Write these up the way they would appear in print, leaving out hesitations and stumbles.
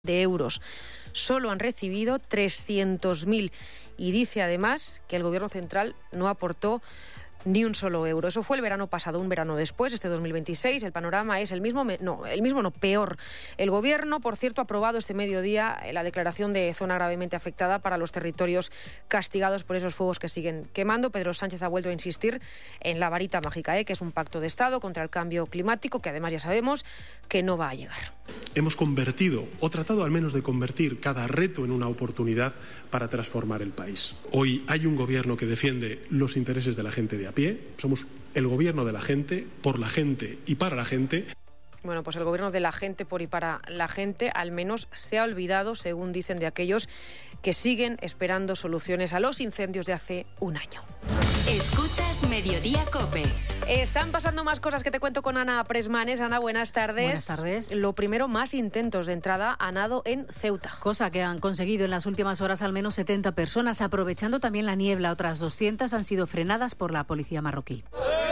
de euros. Solo han recibido 300.000 y dice además que el Gobierno central no aportó ni un solo euro. Eso fue el verano pasado. Un verano después, este 2026, el panorama es peor. El Gobierno, por cierto, ha aprobado este mediodía la declaración de zona gravemente afectada para los territorios castigados por esos fuegos que siguen quemando. Pedro Sánchez ha vuelto a insistir en la varita mágica, que es un pacto de Estado contra el cambio climático, que además ya sabemos que no va a llegar. Hemos convertido, o tratado al menos de convertir, cada reto en una oportunidad para transformar el país. Hoy hay un Gobierno que defiende los intereses de la gente de a pie. Somos el Gobierno de la gente, por la gente y para la gente. Bueno, pues el Gobierno de la gente, por y para la gente, al menos se ha olvidado, según dicen, de aquellos que siguen esperando soluciones a los incendios de hace un año. Escuchas Mediodía COPE. Están pasando más cosas que te cuento con Ana Presmanes. Ana, buenas tardes. Buenas tardes. Lo primero, más intentos de entrada a nado en Ceuta. Cosa que han conseguido en las últimas horas al menos 70 personas. Aprovechando también la niebla, otras 200 han sido frenadas por la policía marroquí.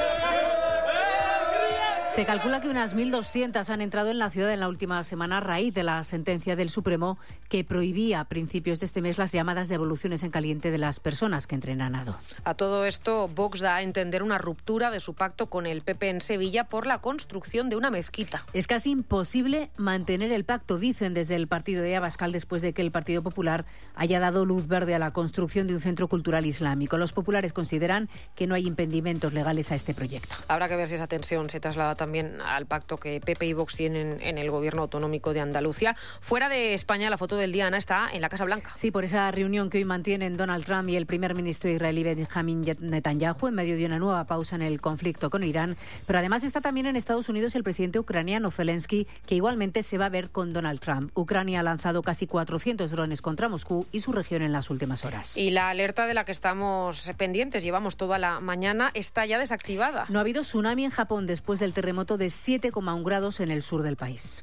Se calcula que unas 1.200 han entrado en la ciudad en la última semana a raíz de la sentencia del Supremo que prohibía a principios de este mes las llamadas devoluciones en caliente de las personas que entren a nado. A todo esto, Vox da a entender una ruptura de su pacto con el PP en Sevilla por la construcción de una mezquita. Es casi imposible mantener el pacto, dicen desde el partido de Abascal, después de que el Partido Popular haya dado luz verde a la construcción de un centro cultural islámico. Los populares consideran que no hay impedimentos legales a este proyecto. Habrá que ver si esa tensión se traslada también al pacto que PP y Vox tienen en el Gobierno autonómico de Andalucía. Fuera de España, la foto del día, Ana, está en la Casa Blanca. Sí, por esa reunión que hoy mantienen Donald Trump y el primer ministro israelí Benjamin Netanyahu en medio de una nueva pausa en el conflicto con Irán. Pero además está también en Estados Unidos el presidente ucraniano Zelensky, que igualmente se va a ver con Donald Trump. Ucrania ha lanzado casi 400 drones contra Moscú y su región en las últimas horas. Y la alerta de la que estamos pendientes, llevamos toda la mañana, está ya desactivada. No ha habido tsunami en Japón después del terremoto de 7,1 grados en el sur del país.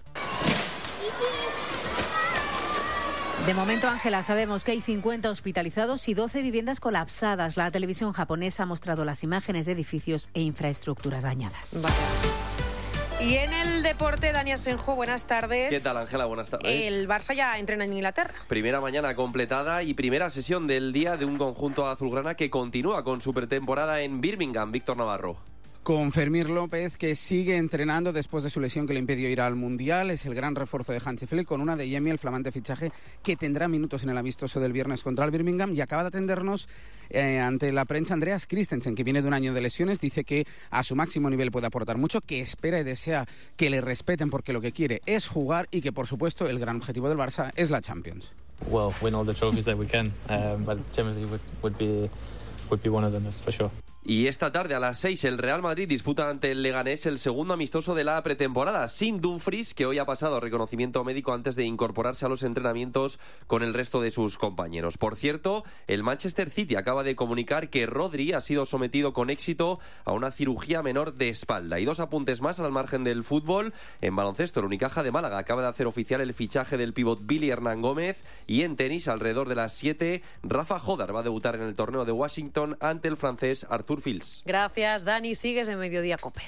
De momento, Ángela, sabemos que hay 50 hospitalizados y 12 viviendas colapsadas. La televisión japonesa ha mostrado las imágenes de edificios e infraestructuras dañadas. Vale. Y en el deporte, Dani Asenjo, buenas tardes. ¿Qué tal, Ángela? Buenas tardes. El Barça ya entrena en Inglaterra. Primera mañana completada y primera sesión del día de un conjunto azulgrana que continúa con su pretemporada en Birmingham. Víctor Navarro. Con Fermín López, que sigue entrenando después de su lesión que le impidió ir al Mundial. Es el gran refuerzo de Hansi Flick, con una de Yemi, el flamante fichaje que tendrá minutos en el amistoso del viernes contra el Birmingham. Y acaba de atendernos ante la prensa Andreas Christensen, que viene de un año de lesiones. Dice que a su máximo nivel puede aportar mucho, que espera y desea que le respeten porque lo que quiere es jugar y que, por supuesto, el gran objetivo del Barça es la Champions. Well, win all the trophies that we can, but Champions League would be one of them for sure. Y esta tarde a las 6 el Real Madrid disputa ante el Leganés el segundo amistoso de la pretemporada, sin Dumfries, que hoy ha pasado reconocimiento médico antes de incorporarse a los entrenamientos con el resto de sus compañeros. Por cierto, el Manchester City acaba de comunicar que Rodri ha sido sometido con éxito a una cirugía menor de espalda. Y dos apuntes más al margen del fútbol. En baloncesto, el Unicaja de Málaga acaba de hacer oficial el fichaje del pívot Billy Hernán Gómez. Y en tenis, alrededor de las 7, Rafa Jodar va a debutar en el torneo de Washington ante el francés Arthur Fils. Gracias, Dani. Sigues en Mediodía COPE.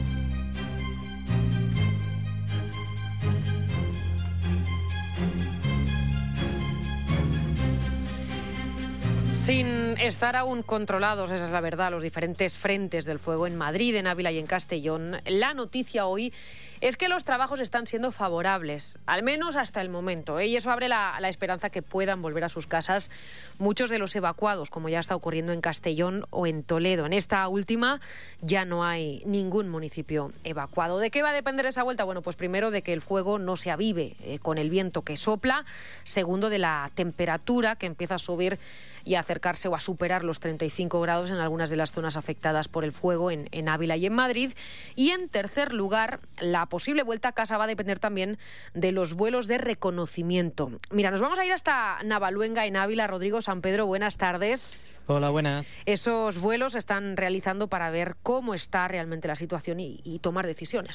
Sin estar aún controlados, esa es la verdad, los diferentes frentes del fuego en Madrid, en Ávila y en Castellón, la noticia hoy es que los trabajos están siendo favorables, al menos hasta el momento, y eso abre la esperanza que puedan volver a sus casas muchos de los evacuados, como ya está ocurriendo en Castellón o en Toledo. En esta última ya no hay ningún municipio evacuado. ¿De qué va a depender esa vuelta? Bueno, pues primero de que el fuego no se avive con el viento que sopla, segundo de la temperatura que empieza a subir y a acercarse o a superar los 35 grados en algunas de las zonas afectadas por el fuego en Ávila y en Madrid. Y en tercer lugar, la posible vuelta a casa va a depender también de los vuelos de reconocimiento. Mira, nos vamos a ir hasta Navaluenga, en Ávila. Rodrigo San Pedro, buenas tardes. Hola, buenas. Esos vuelos se están realizando para ver cómo está realmente la situación y tomar decisiones, ¿no?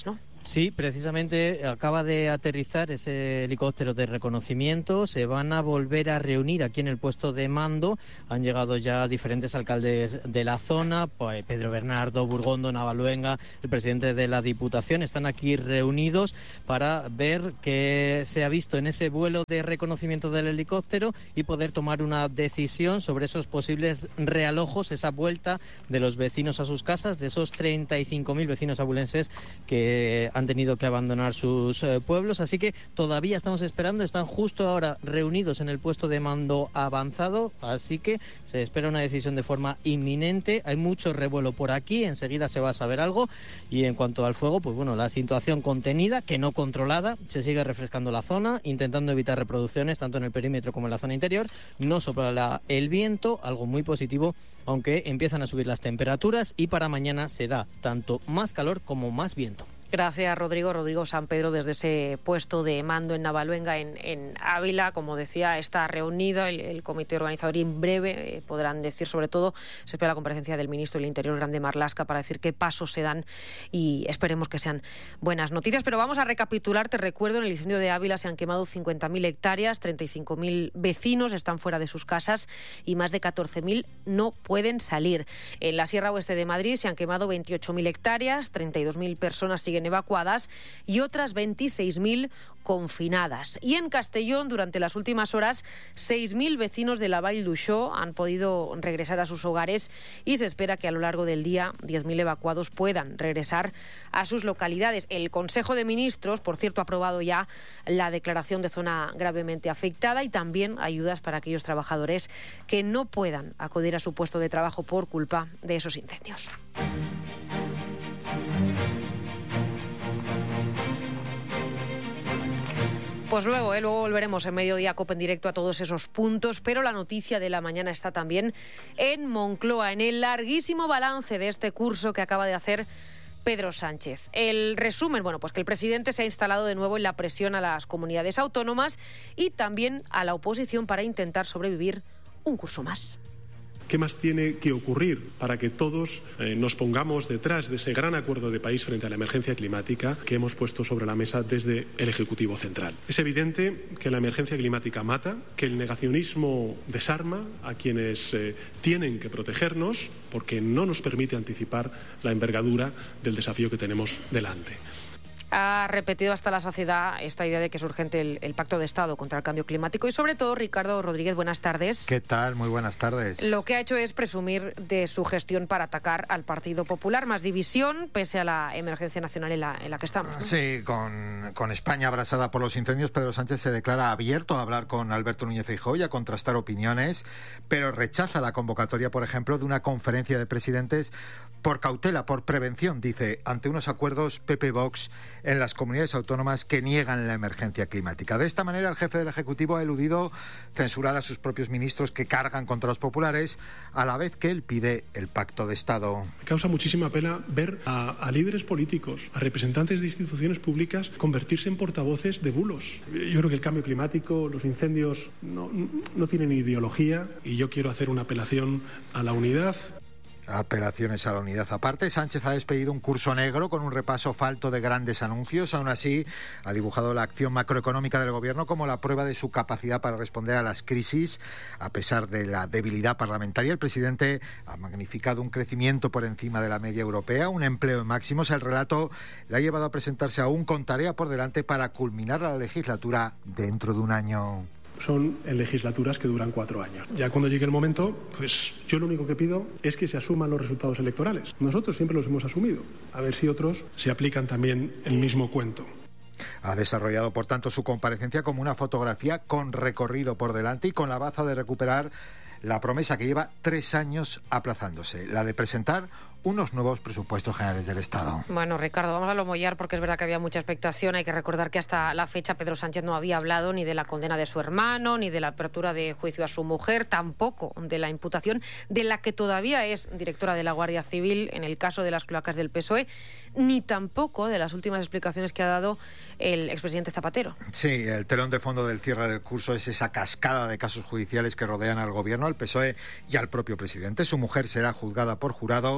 Sí, precisamente acaba de aterrizar ese helicóptero de reconocimiento. Se van a volver a reunir aquí en el puesto de mando. Han llegado ya diferentes alcaldes de la zona, pues Pedro Bernardo, Burgondo, Navaluenga, el presidente de la Diputación. Están aquí reunidos para ver qué se ha visto en ese vuelo de reconocimiento del helicóptero y poder tomar una decisión sobre esos posibles realojos, esa vuelta de los vecinos a sus casas, de esos 35.000 vecinos abulenses que han tenido que abandonar sus pueblos. Así que todavía estamos esperando, están justo ahora reunidos en el puesto de mando avanzado, así que se espera una decisión de forma inminente. Hay mucho revuelo por aquí, enseguida se va a saber algo. Y en cuanto al fuego, pues bueno, la situación contenida, que no controlada, se sigue refrescando la zona, intentando evitar reproducciones tanto en el perímetro como en la zona interior. No sopla el viento, algo muy positivo, aunque empiezan a subir las temperaturas y para mañana se da tanto más calor como más viento. Gracias, Rodrigo. Rodrigo San Pedro, desde ese puesto de mando en Navaluenga, en Ávila. Como decía, está reunido el comité organizador y en breve podrán decir, sobre todo, se espera la comparecencia del ministro del Interior, Grande Marlaska, para decir qué pasos se dan y esperemos que sean buenas noticias. Pero vamos a recapitular. Te recuerdo, en el incendio de Ávila se han quemado 50.000 hectáreas, 35.000 vecinos están fuera de sus casas y más de 14.000 no pueden salir. En la Sierra Oeste de Madrid se han quemado 28.000 hectáreas, 32.000 personas siguen evacuadas y otras 26.000 confinadas. Y en Castellón, durante las últimas horas, 6.000 vecinos de la Vall d'Uixó han podido regresar a sus hogares y se espera que a lo largo del día 10.000 evacuados puedan regresar a sus localidades. El Consejo de Ministros, por cierto, ha aprobado ya la declaración de zona gravemente afectada y también ayudas para aquellos trabajadores que no puedan acudir a su puesto de trabajo por culpa de esos incendios. Pues luego volveremos en Mediodía COPE en directo a todos esos puntos, pero la noticia de la mañana está también en Moncloa, en el larguísimo balance de este curso que acaba de hacer Pedro Sánchez. El resumen, bueno, pues que el presidente se ha instalado de nuevo en la presión a las comunidades autónomas y también a la oposición para intentar sobrevivir un curso más. ¿Qué más tiene que ocurrir para que todos nos pongamos detrás de ese gran acuerdo de país frente a la emergencia climática que hemos puesto sobre la mesa desde el Ejecutivo Central? Es evidente que la emergencia climática mata, que el negacionismo desarma a quienes tienen que protegernos porque no nos permite anticipar la envergadura del desafío que tenemos delante. Ha repetido hasta la saciedad esta idea de que es urgente el Pacto de Estado contra el cambio climático y sobre todo, Ricardo Rodríguez, buenas tardes. ¿Qué tal? Muy buenas tardes. Lo que ha hecho es presumir de su gestión para atacar al Partido Popular, más división pese a la emergencia nacional en la que estamos, ¿no? Sí, con España abrasada por los incendios, Pedro Sánchez se declara abierto a hablar con Alberto Núñez Feijóo y a contrastar opiniones, pero rechaza la convocatoria, por ejemplo, de una conferencia de presidentes por cautela, por prevención, dice, ante unos acuerdos PP-Vox en las comunidades autónomas que niegan la emergencia climática. De esta manera, el jefe del Ejecutivo ha eludido censurar a sus propios ministros que cargan contra los populares, a la vez que él pide el Pacto de Estado. Me causa muchísima pena ver a líderes políticos, a representantes de instituciones públicas convertirse en portavoces de bulos. Yo creo que el cambio climático, los incendios no tienen ideología y yo quiero hacer una apelación a la unidad. Apelaciones a la unidad aparte, Sánchez ha despedido un curso negro con un repaso falto de grandes anuncios. Aún así, ha dibujado la acción macroeconómica del Gobierno como la prueba de su capacidad para responder a las crisis. A pesar de la debilidad parlamentaria, el presidente ha magnificado un crecimiento por encima de la media europea, un empleo en máximos. El relato le ha llevado a presentarse aún con tarea por delante para culminar la legislatura dentro de un año. Son en legislaturas que duran 4 años. Ya cuando llegue el momento, pues yo lo único que pido es que se asuman los resultados electorales. Nosotros siempre los hemos asumido. A ver si otros se aplican también el mismo cuento. Ha desarrollado, por tanto, su comparecencia como una fotografía con recorrido por delante y con la baza de recuperar la promesa que lleva 3 años aplazándose, la de presentar unos nuevos presupuestos generales del Estado. Bueno, Ricardo, vamos a lo mollar porque es verdad que había mucha expectación. Hay que recordar que hasta la fecha Pedro Sánchez no había hablado ni de la condena de su hermano, ni de la apertura de juicio a su mujer, tampoco de la imputación de la que todavía es directora de la Guardia Civil en el caso de las cloacas del PSOE, ni tampoco de las últimas explicaciones que ha dado el expresidente Zapatero. Sí, el telón de fondo del cierre del curso es esa cascada de casos judiciales que rodean al Gobierno, al PSOE y al propio presidente. Su mujer será juzgada por jurado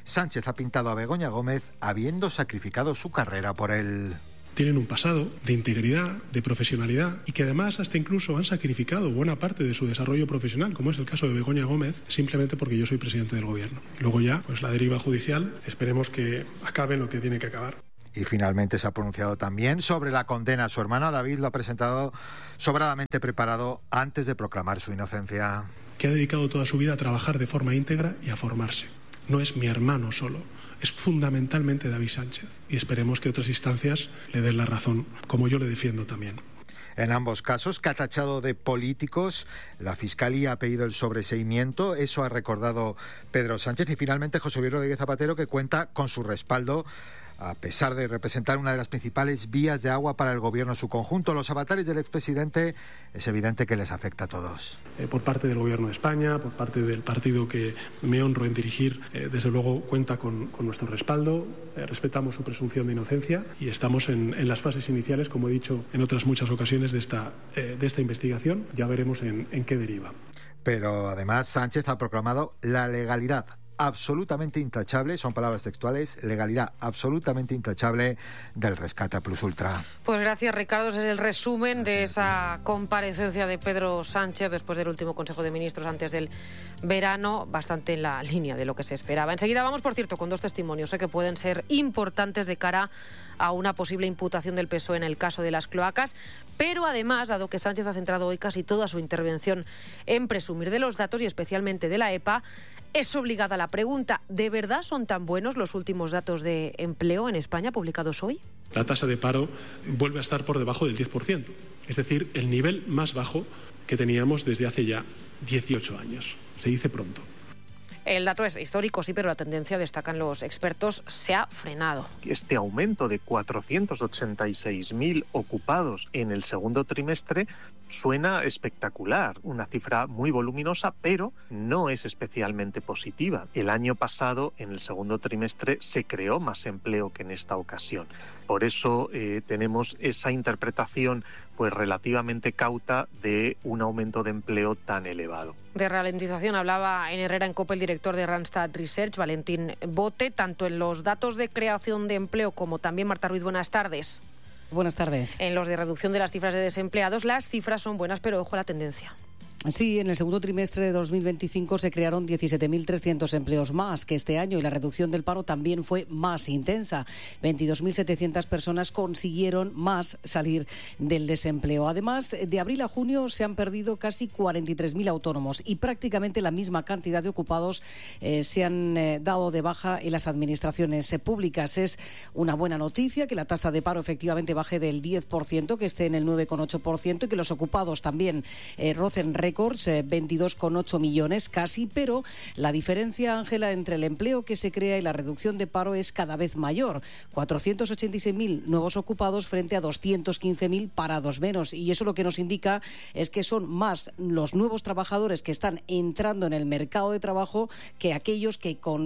Sánchez ha pintado a Begoña Gómez habiendo sacrificado su carrera por él. Tienen un pasado de integridad, de profesionalidad y que además hasta incluso han sacrificado buena parte de su desarrollo profesional, como es el caso de Begoña Gómez, simplemente porque yo soy presidente del Gobierno. Luego ya, pues la deriva judicial, esperemos que acabe en lo que tiene que acabar. Y finalmente se ha pronunciado también sobre la condena a su hermano. David lo ha presentado sobradamente preparado antes de proclamar su inocencia. Que ha dedicado toda su vida a trabajar de forma íntegra y a formarse. No es mi hermano solo, es fundamentalmente David Sánchez. Y esperemos que otras instancias le den la razón, como yo le defiendo también. En ambos casos, que ha tachado de políticos, la Fiscalía ha pedido el sobreseimiento, eso ha recordado Pedro Sánchez. Y finalmente José Luis Rodríguez Zapatero, que cuenta con su respaldo, a pesar de representar una de las principales vías de agua para el Gobierno en su conjunto. Los avatares del expresidente es evidente que les afecta a todos. Por parte del Gobierno de España, por parte del partido que me honro en dirigir, desde luego cuenta con nuestro respaldo, respetamos su presunción de inocencia y estamos en las fases iniciales, como he dicho en otras muchas ocasiones, de esta investigación. Ya veremos en qué deriva. Pero además Sánchez ha proclamado la legalidad absolutamente intachable, son palabras textuales, legalidad absolutamente intachable del rescate a Plus Ultra. Pues gracias, Ricardo. Ese es el resumen de esa comparecencia de Pedro Sánchez después del último Consejo de Ministros antes del verano, bastante en la línea de lo que se esperaba. Enseguida vamos, por cierto, con dos testimonios que pueden ser importantes de cara a una posible imputación del PSOE en el caso de las cloacas, pero además, dado que Sánchez ha centrado hoy casi toda su intervención en presumir de los datos y especialmente de la EPA, es obligada la pregunta, ¿de verdad son tan buenos los últimos datos de empleo en España publicados hoy? La tasa de paro vuelve a estar por debajo del 10%, es decir, el nivel más bajo que teníamos desde hace ya 18 años. Se dice pronto. El dato es histórico, sí, pero la tendencia, destacan los expertos, se ha frenado. Este aumento de 486.000 ocupados en el segundo trimestre suena espectacular, una cifra muy voluminosa, pero no es especialmente positiva. El año pasado, en el segundo trimestre, se creó más empleo que en esta ocasión. Por eso tenemos esa interpretación pues relativamente cauta de un aumento de empleo tan elevado. De ralentización hablaba en Herrera en COPE el director de Randstad Research, Valentín Bote, tanto en los datos de creación de empleo como también, Marta Ruiz, buenas tardes. Buenas tardes. En los de reducción de las cifras de desempleados, las cifras son buenas, pero ojo a la tendencia. Sí, en el segundo trimestre de 2025 se crearon 17.300 empleos más que este año y la reducción del paro también fue más intensa. 22.700 personas consiguieron más salir del desempleo. Además, de abril a junio se han perdido casi 43.000 autónomos y prácticamente la misma cantidad de ocupados se han dado de baja en las administraciones públicas. Es una buena noticia que la tasa de paro efectivamente baje del 10%, que esté en el 9,8% y que los ocupados también rocen récords, 22,8 millones casi, pero la diferencia, Ángela, entre el empleo que se crea y la reducción de paro es cada vez mayor. 486.000 nuevos ocupados frente a 215.000 parados menos. Y eso lo que nos indica es que son más los nuevos trabajadores que están entrando en el mercado de trabajo que aquellos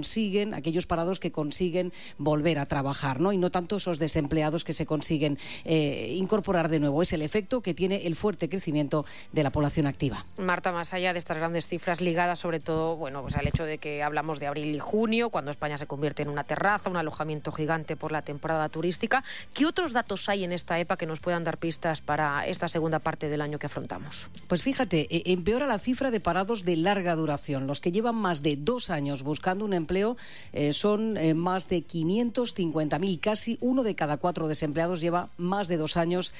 parados que consiguen volver a trabajar, ¿no? Y no tanto esos desempleados que se consiguen incorporar de nuevo. Es el efecto que tiene el fuerte crecimiento de la población activa. Marta, más allá de estas grandes cifras ligadas sobre todo, pues al hecho de que hablamos de abril y junio, cuando España se convierte en una terraza, un alojamiento gigante por la temporada turística, ¿qué otros datos hay en esta EPA que nos puedan dar pistas para esta segunda parte del año que afrontamos? Pues fíjate, empeora la cifra de parados de larga duración. Los que llevan más de 2 años buscando un empleo son más de 550.000. Casi 1 de cada 4 desempleados lleva más de 2 años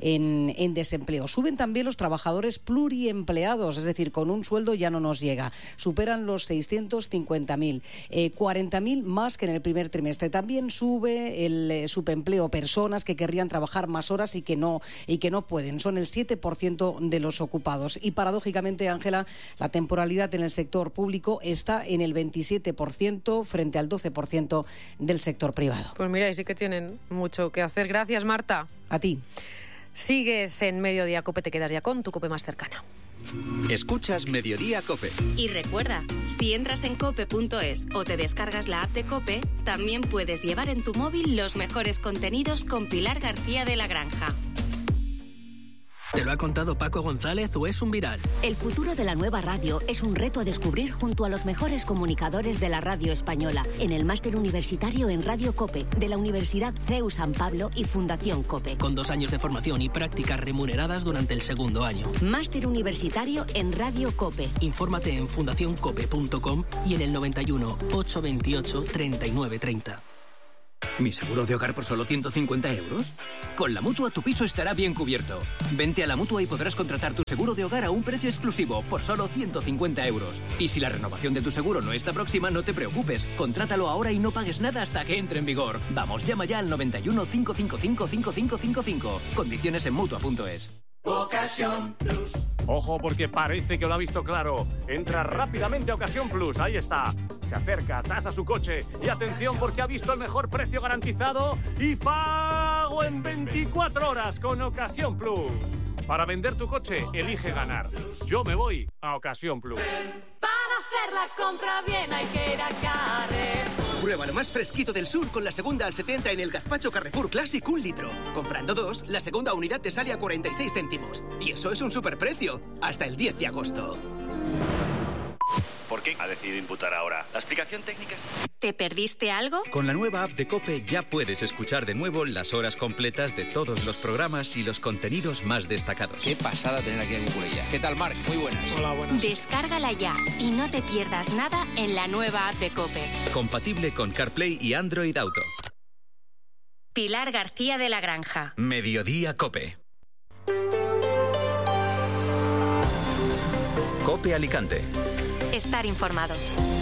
en desempleo. Suben también los trabajadores pluriempleados, es decir, con un sueldo ya no nos llega. Superan los 650.000. 40.000 más que en el primer trimestre. También sube el subempleo, personas que querrían trabajar más horas y que no pueden. Son el 7% de los ocupados. Y paradójicamente, Ángela, la temporalidad en el sector público está en el 27% frente al 12% del sector privado. Pues mira, y sí que tienen mucho que hacer. Gracias, Marta. A ti. Sigues en Mediodía COPE, te quedas ya con tu COPE más cercana. Escuchas Mediodía COPE. Y recuerda, si entras en cope.es o te descargas la app de COPE, también puedes llevar en tu móvil los mejores contenidos con Pilar García de la Granja. ¿Te lo ha contado Paco González o es un viral? El futuro de la nueva radio es un reto a descubrir junto a los mejores comunicadores de la radio española en el Máster Universitario en Radio COPE de la Universidad CEU San Pablo y Fundación COPE. Con 2 años de formación y prácticas remuneradas durante el segundo año. Máster Universitario en Radio COPE. Infórmate en fundacioncope.com y en el 91 828 3930. ¿Mi seguro de hogar por solo 150 euros? Con la Mutua tu piso estará bien cubierto. Vente a la Mutua y podrás contratar tu seguro de hogar a un precio exclusivo por solo 150 euros. Y si la renovación de tu seguro no está próxima, no te preocupes. Contrátalo ahora y no pagues nada hasta que entre en vigor. Vamos, llama ya al 91 555 5555. Condiciones en Mutua.es. Ocasión Plus. Ojo, porque parece que lo ha visto claro. Entra rápidamente a Ocasión Plus, ahí está. Se acerca, tasa su coche y atención porque ha visto el mejor precio garantizado y pago en 24 horas con Ocasión Plus. Para vender tu coche, elige ganar. Yo me voy a Ocasión Plus. Para hacer la compra bien hay que ir a Carrefour. Prueba lo más fresquito del sur con la segunda al 70 en el gazpacho Carrefour Classic 1 litro. Comprando 2, la segunda unidad te sale a 46 céntimos. Y eso es un superprecio. Hasta el 10 de agosto. ¿Por qué ha decidido imputar ahora? ¿La explicación técnica es...? ¿Te perdiste algo? Con la nueva app de COPE ya puedes escuchar de nuevo las horas completas de todos los programas y los contenidos más destacados. Qué pasada tener aquí a Cuculella. ¿Qué tal, Marc? Muy buenas. Hola, buenas. Descárgala ya y no te pierdas nada en la nueva app de COPE. Compatible con CarPlay y Android Auto. Pilar García de la Granja. Mediodía COPE. COPE Alicante. Estar informado.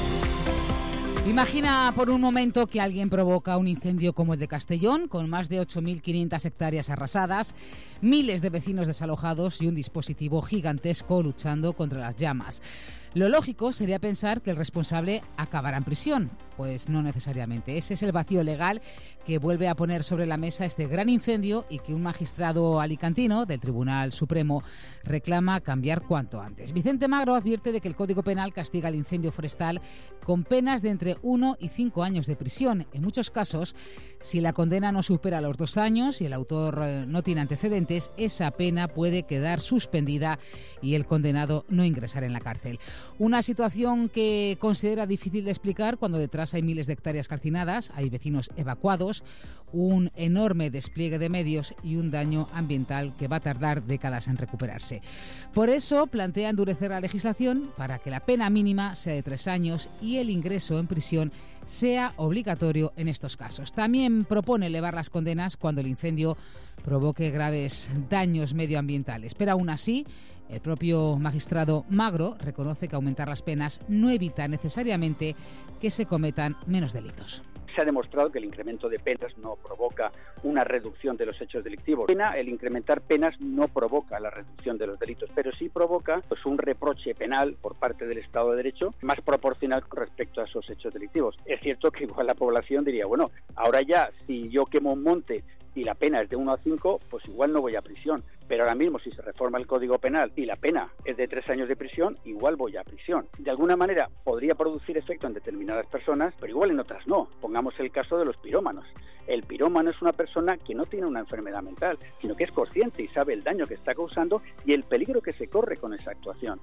Imagina por un momento que alguien provoca un incendio como el de Castellón, con más de 8.500 hectáreas arrasadas, miles de vecinos desalojados y un dispositivo gigantesco luchando contra las llamas. Lo lógico sería pensar que el responsable acabará en prisión. Pues no necesariamente. Ese es el vacío legal que vuelve a poner sobre la mesa este gran incendio y que un magistrado alicantino del Tribunal Supremo reclama cambiar cuanto antes. Vicente Magro advierte de que el Código Penal castiga el incendio forestal con penas de entre 1 y 5 años de prisión. En muchos casos, si la condena no supera los 2 años y el autor no tiene antecedentes, esa pena puede quedar suspendida y el condenado no ingresar en la cárcel. Una situación que considera difícil de explicar cuando detrás hay miles de hectáreas calcinadas, hay vecinos evacuados, un enorme despliegue de medios y un daño ambiental que va a tardar décadas en recuperarse. Por eso plantea endurecer la legislación para que la pena mínima sea de 3 años y el ingreso en prisión sea obligatorio en estos casos. También propone elevar las condenas cuando el incendio provoque graves daños medioambientales. Pero aún así, el propio magistrado Magro reconoce que aumentar las penas no evita necesariamente que se cometan menos delitos. Se ha demostrado que el incremento de penas no provoca una reducción de los hechos delictivos. El incrementar penas no provoca la reducción de los delitos, pero sí provoca un reproche penal por parte del Estado de Derecho más proporcional con respecto a esos hechos delictivos. Es cierto que igual la población diría, bueno, ahora ya si yo quemo un monte y la pena es de 1 a 5, pues igual no voy a prisión. Pero ahora mismo, si se reforma el Código Penal y la pena es de 3 años de prisión, igual voy a prisión. De alguna manera podría producir efecto en determinadas personas, pero igual en otras no. Pongamos el caso de los pirómanos. El pirómano es una persona que no tiene una enfermedad mental, sino que es consciente y sabe el daño que está causando y el peligro que se corre con esa actuación.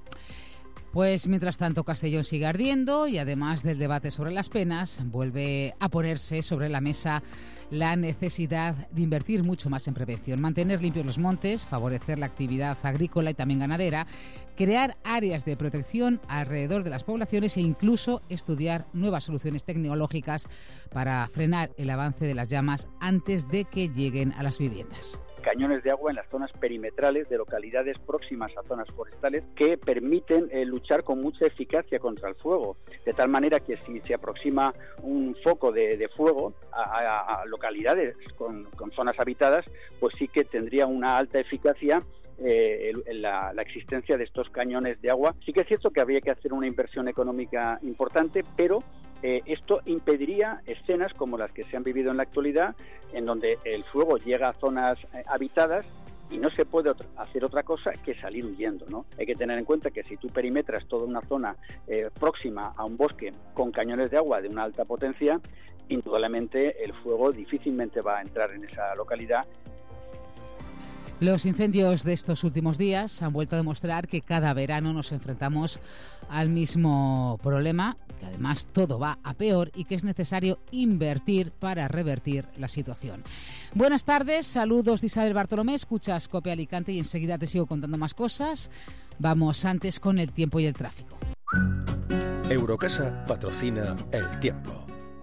Pues mientras tanto Castellón sigue ardiendo y además del debate sobre las penas, vuelve a ponerse sobre la mesa la necesidad de invertir mucho más en prevención, mantener limpios los montes, favorecer la actividad agrícola y también ganadera, crear áreas de protección alrededor de las poblaciones e incluso estudiar nuevas soluciones tecnológicas para frenar el avance de las llamas antes de que lleguen a las viviendas. Cañones de agua en las zonas perimetrales de localidades próximas a zonas forestales que permiten luchar con mucha eficacia contra el fuego, de tal manera que si se aproxima un foco de fuego a localidades con zonas habitadas, pues sí que tendría una alta eficacia la existencia de estos cañones de agua. Sí que es cierto que habría que hacer una inversión económica importante, pero esto impediría escenas como las que se han vivido en la actualidad, en donde el fuego llega a zonas habitadas y no se puede hacer otra cosa que salir huyendo, ¿no? Hay que tener en cuenta que si tú perimetras toda una zona próxima a un bosque con cañones de agua de una alta potencia, indudablemente el fuego difícilmente va a entrar en esa localidad. Los incendios de estos últimos días han vuelto a demostrar que cada verano nos enfrentamos al mismo problema, que además todo va a peor y que es necesario invertir para revertir la situación. Buenas tardes, saludos de Isabel Bartolomé, escuchas COPE Alicante y enseguida te sigo contando más cosas. Vamos antes con el tiempo y el tráfico. Eurocasa patrocina el tiempo.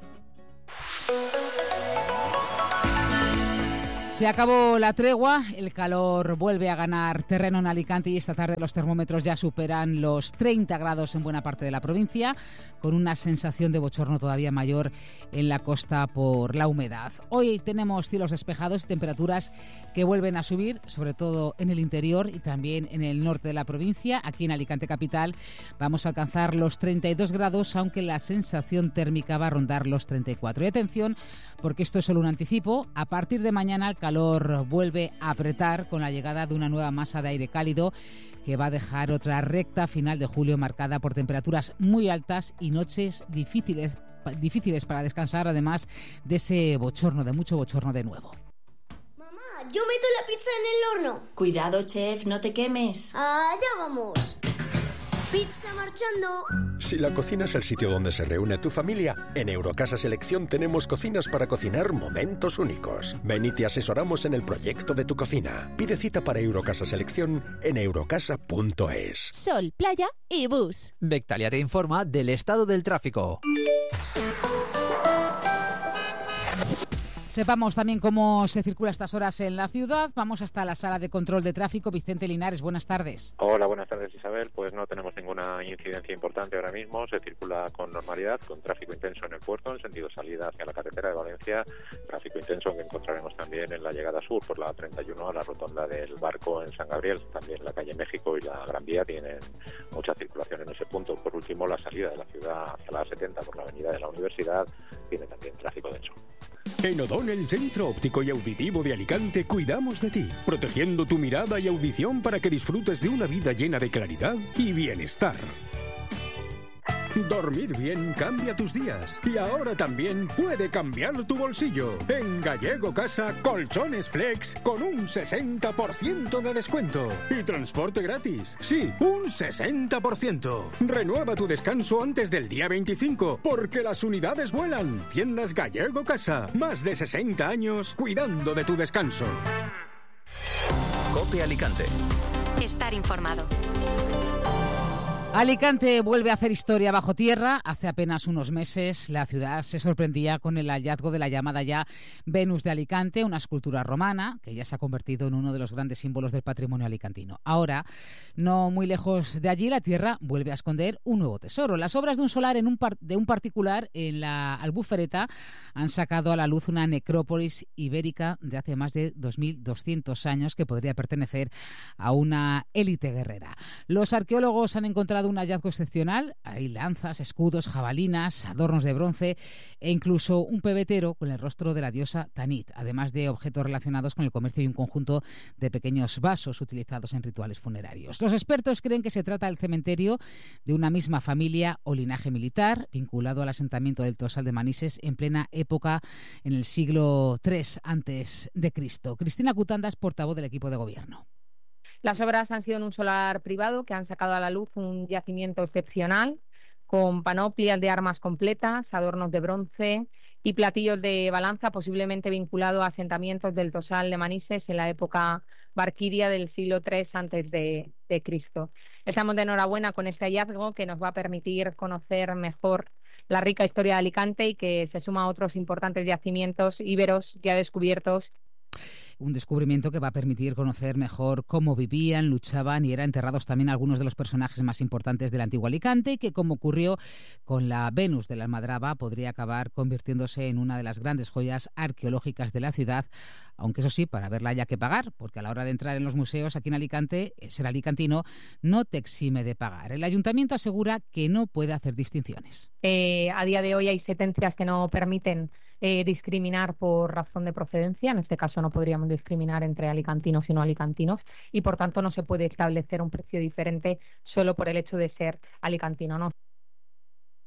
Se acabó la tregua, el calor vuelve a ganar terreno en Alicante y esta tarde los termómetros ya superan los 30 grados en buena parte de la provincia, con una sensación de bochorno todavía mayor en la costa por la humedad. Hoy tenemos cielos despejados y temperaturas que vuelven a subir, sobre todo en el interior y también en el norte de la provincia. Aquí en Alicante capital vamos a alcanzar los 32 grados, aunque la sensación térmica va a rondar los 34. Y atención, porque esto es solo un anticipo, a partir de mañana el calor vuelve a apretar con la llegada de una nueva masa de aire cálido que va a dejar otra recta final de julio marcada por temperaturas muy altas y noches difíciles para descansar, además de ese bochorno, de mucho bochorno de nuevo. Mamá, yo meto la pizza en el horno. Cuidado, chef, no te quemes. Allá vamos. Pizza marchando. Si la cocina es el sitio donde se reúne tu familia, en Eurocasa Selección tenemos cocinas para cocinar momentos únicos. Ven y te asesoramos en el proyecto de tu cocina. Pide cita para Eurocasa Selección en eurocasa.es. Sol, playa y bus. Bectalia te informa del estado del tráfico. Sepamos también cómo se circula a estas horas en la ciudad. Vamos hasta la sala de control de tráfico. Vicente Linares, buenas tardes. Hola, buenas tardes, Isabel. Pues no tenemos ninguna incidencia importante ahora mismo. Se circula con normalidad, con tráfico intenso en el puerto, en sentido salida hacia la carretera de Valencia. Tráfico intenso que encontraremos también en la llegada sur por la 31 a la rotonda del Barco en San Gabriel. También la calle México y la Gran Vía tienen mucha circulación en ese punto. Por último, la salida de la ciudad hacia la 70 por la avenida de la Universidad tiene también tráfico denso. En O'Donnell, Centro Óptico y Auditivo de Alicante, cuidamos de ti, protegiendo tu mirada y audición para que disfrutes de una vida llena de claridad y bienestar. Dormir bien cambia tus días y ahora también puede cambiar tu bolsillo. En Gallego Casa, colchones flex con un 60% de descuento y transporte gratis. Sí, un 60%. Renueva tu descanso antes del día 25 porque las unidades vuelan. Tiendas Gallego Casa, más de 60 años cuidando de tu descanso. COPE Alicante. Estar informado. Alicante vuelve a hacer historia bajo tierra. Hace apenas unos meses la ciudad se sorprendía con el hallazgo de la llamada ya Venus de Alicante, una escultura romana que ya se ha convertido en uno de los grandes símbolos del patrimonio alicantino. Ahora, no muy lejos de allí, la tierra vuelve a esconder un nuevo tesoro. Las obras de un solar de un particular en la Albufereta han sacado a la luz una necrópolis ibérica de hace más de 2.200 años que podría pertenecer a una élite guerrera. Los arqueólogos han encontrado un hallazgo excepcional. Hay lanzas, escudos, jabalinas, adornos de bronce e incluso un pebetero con el rostro de la diosa Tanit, además de objetos relacionados con el comercio y un conjunto de pequeños vasos utilizados en rituales funerarios. Los expertos creen que se trata del cementerio de una misma familia o linaje militar vinculado al asentamiento del Tosal de Manises en plena época en el siglo III a.C. Cristina Cutandas, portavoz del equipo de gobierno. Las obras han sido en un solar privado que han sacado a la luz un yacimiento excepcional con panoplias de armas completas, adornos de bronce y platillos de balanza, posiblemente vinculado a asentamientos del Tosal de Manises en la época barquiria del siglo III a.C. Estamos de enhorabuena con este hallazgo que nos va a permitir conocer mejor la rica historia de Alicante y que se suma a otros importantes yacimientos íberos ya descubiertos. Un descubrimiento que va a permitir conocer mejor cómo vivían, luchaban y eran enterrados también algunos de los personajes más importantes del antiguo Alicante y que, como ocurrió con la Venus de la Almadraba, podría acabar convirtiéndose en una de las grandes joyas arqueológicas de la ciudad, aunque eso sí, para verla haya que pagar, porque a la hora de entrar en los museos aquí en Alicante, ser alicantino no te exime de pagar. El ayuntamiento asegura que no puede hacer distinciones. A día de hoy hay sentencias que no permiten discriminar por razón de procedencia. En este caso no podríamos discriminar entre alicantinos y no alicantinos y por tanto no se puede establecer un precio diferente solo por el hecho de ser alicantino, ¿no?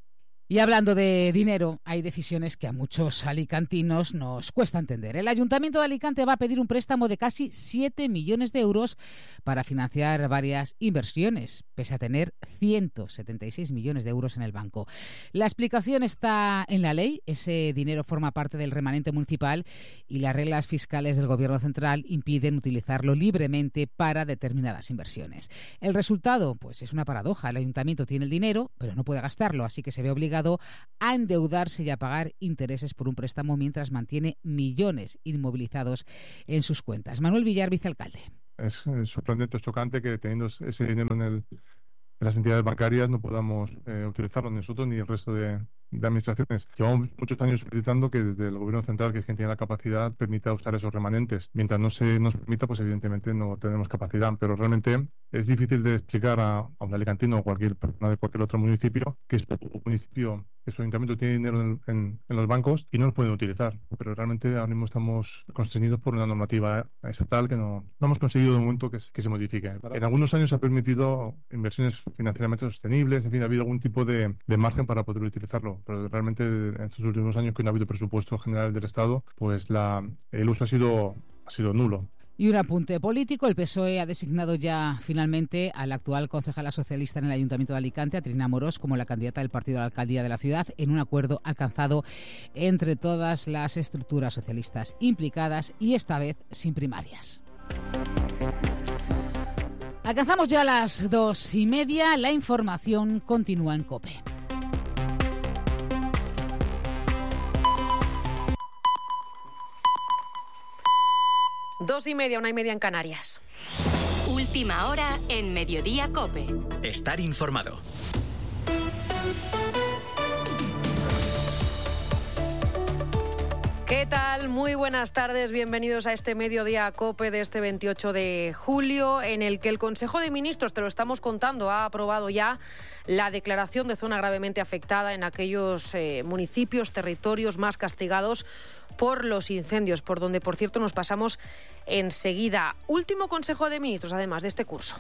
Y hablando de dinero, hay decisiones que a muchos alicantinos nos cuesta entender. El Ayuntamiento de Alicante va a pedir un préstamo de casi 7 millones de euros para financiar varias inversiones, pese a tener 176 millones de euros en el banco. La explicación está en la ley. Ese dinero forma parte del remanente municipal y las reglas fiscales del Gobierno central impiden utilizarlo libremente para determinadas inversiones. El resultado, pues es una paradoja. El Ayuntamiento tiene el dinero, pero no puede gastarlo, así que se ve obligado a endeudarse y a pagar intereses por un préstamo mientras mantiene millones inmovilizados en sus cuentas. Manuel Villar, vicealcalde. Es sorprendente, chocante que teniendo ese dinero en las entidades bancarias no podamos utilizarlo ni nosotros ni el resto de administraciones. Llevamos muchos años solicitando que desde el Gobierno central, que es quien tiene la capacidad, permita usar esos remanentes. Mientras no se nos permita, pues evidentemente no tenemos capacidad, pero realmente es difícil de explicar a un alicantino o cualquier persona de cualquier otro municipio que su municipio, que su ayuntamiento tiene dinero en los bancos y no los pueden utilizar. Pero realmente ahora mismo estamos constreñidos por una normativa estatal que no hemos conseguido de momento que se modifique. En algunos años ha permitido inversiones financieramente sostenibles, en fin, ha habido algún tipo de margen para poder utilizarlo, pero realmente en estos últimos años que no ha habido presupuestos generales del Estado, pues el uso ha sido nulo. Y un apunte político, el PSOE ha designado ya finalmente a la actual concejala socialista en el Ayuntamiento de Alicante, a Trina Amorós, como la candidata del partido a la alcaldía de la ciudad, en un acuerdo alcanzado entre todas las estructuras socialistas implicadas y esta vez sin primarias. Alcanzamos ya las 2:30, la información continúa en COPE. Dos y media, 1:30 en Canarias. Última hora en Mediodía COPE. Estar informado. ¿Qué tal? Muy buenas tardes, bienvenidos a este Mediodía COPE de este 28 de julio, en el que el Consejo de Ministros, te lo estamos contando, ha aprobado ya la declaración de zona gravemente afectada en aquellos municipios, territorios más castigados por los incendios, por donde, por cierto, nos pasamos enseguida. Último Consejo de Ministros, además, de este curso.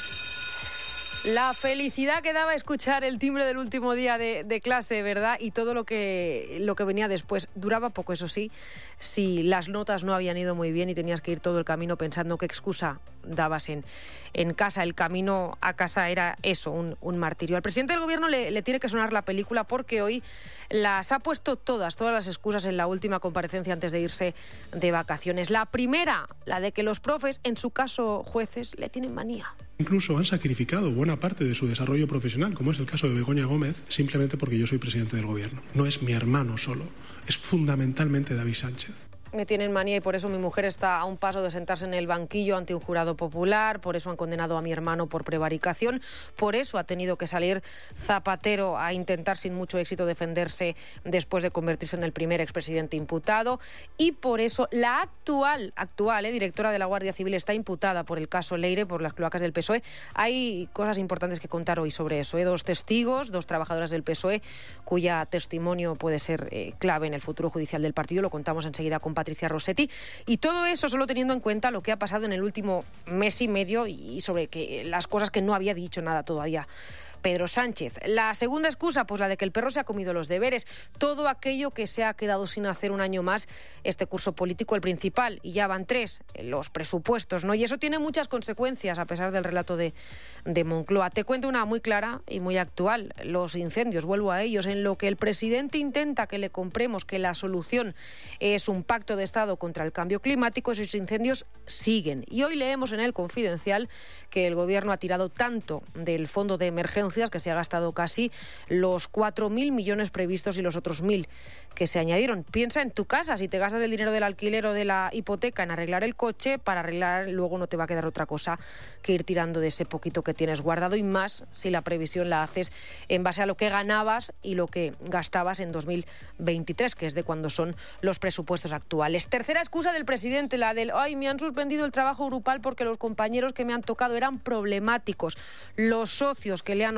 La felicidad que daba escuchar el timbre del último día de clase, ¿verdad? Y todo lo que venía después. Duraba poco, eso sí, si las notas no habían ido muy bien y tenías que ir todo el camino pensando qué excusa dabas en casa. El camino a casa era eso, un martirio. Al presidente del Gobierno le tiene que sonar la película porque hoy las ha puesto todas las excusas en la última comparecencia antes de irse de vacaciones. La primera, la de que los profes, en su caso jueces, le tienen manía. Incluso han sacrificado buena parte de su desarrollo profesional, como es el caso de Begoña Gómez, simplemente porque yo soy presidente del Gobierno. No es mi hermano solo, es fundamentalmente David Sánchez. Me tienen manía y por eso mi mujer está a un paso de sentarse en el banquillo ante un jurado popular, por eso han condenado a mi hermano por prevaricación, por eso ha tenido que salir Zapatero a intentar sin mucho éxito defenderse después de convertirse en el primer expresidente imputado, y por eso la actual directora de la Guardia Civil está imputada por el caso Leire, por las cloacas del PSOE. Hay cosas importantes que contar hoy sobre eso. Dos testigos, dos trabajadoras del PSOE, cuya testimonio puede ser clave en el futuro judicial del partido. Lo contamos enseguida con Patricia Rossetti, y todo eso solo teniendo en cuenta lo que ha pasado en el último mes y medio y sobre las cosas que no había dicho nada todavía Pedro Sánchez. La segunda excusa, pues la de que el perro se ha comido los deberes, todo aquello que se ha quedado sin hacer un año más este curso político, el principal, y ya van 3, los presupuestos, ¿no? Y eso tiene muchas consecuencias, a pesar del relato de Moncloa. Te cuento una muy clara y muy actual: los incendios, vuelvo a ellos, en lo que el presidente intenta que le compremos que la solución es un pacto de Estado contra el cambio climático. Esos incendios siguen, y hoy leemos en El Confidencial que el Gobierno ha tirado tanto del fondo de emergencia que se ha gastado casi los 4.000 millones previstos y los otros 1.000 que se añadieron. Piensa en tu casa, si te gastas el dinero del alquiler o de la hipoteca en arreglar el coche, para arreglar luego no te va a quedar otra cosa que ir tirando de ese poquito que tienes guardado, y más si la previsión la haces en base a lo que ganabas y lo que gastabas en 2023, que es de cuando son los presupuestos actuales. Tercera excusa del presidente, la del me han suspendido el trabajo grupal porque los compañeros que me han tocado eran problemáticos. Los socios que le han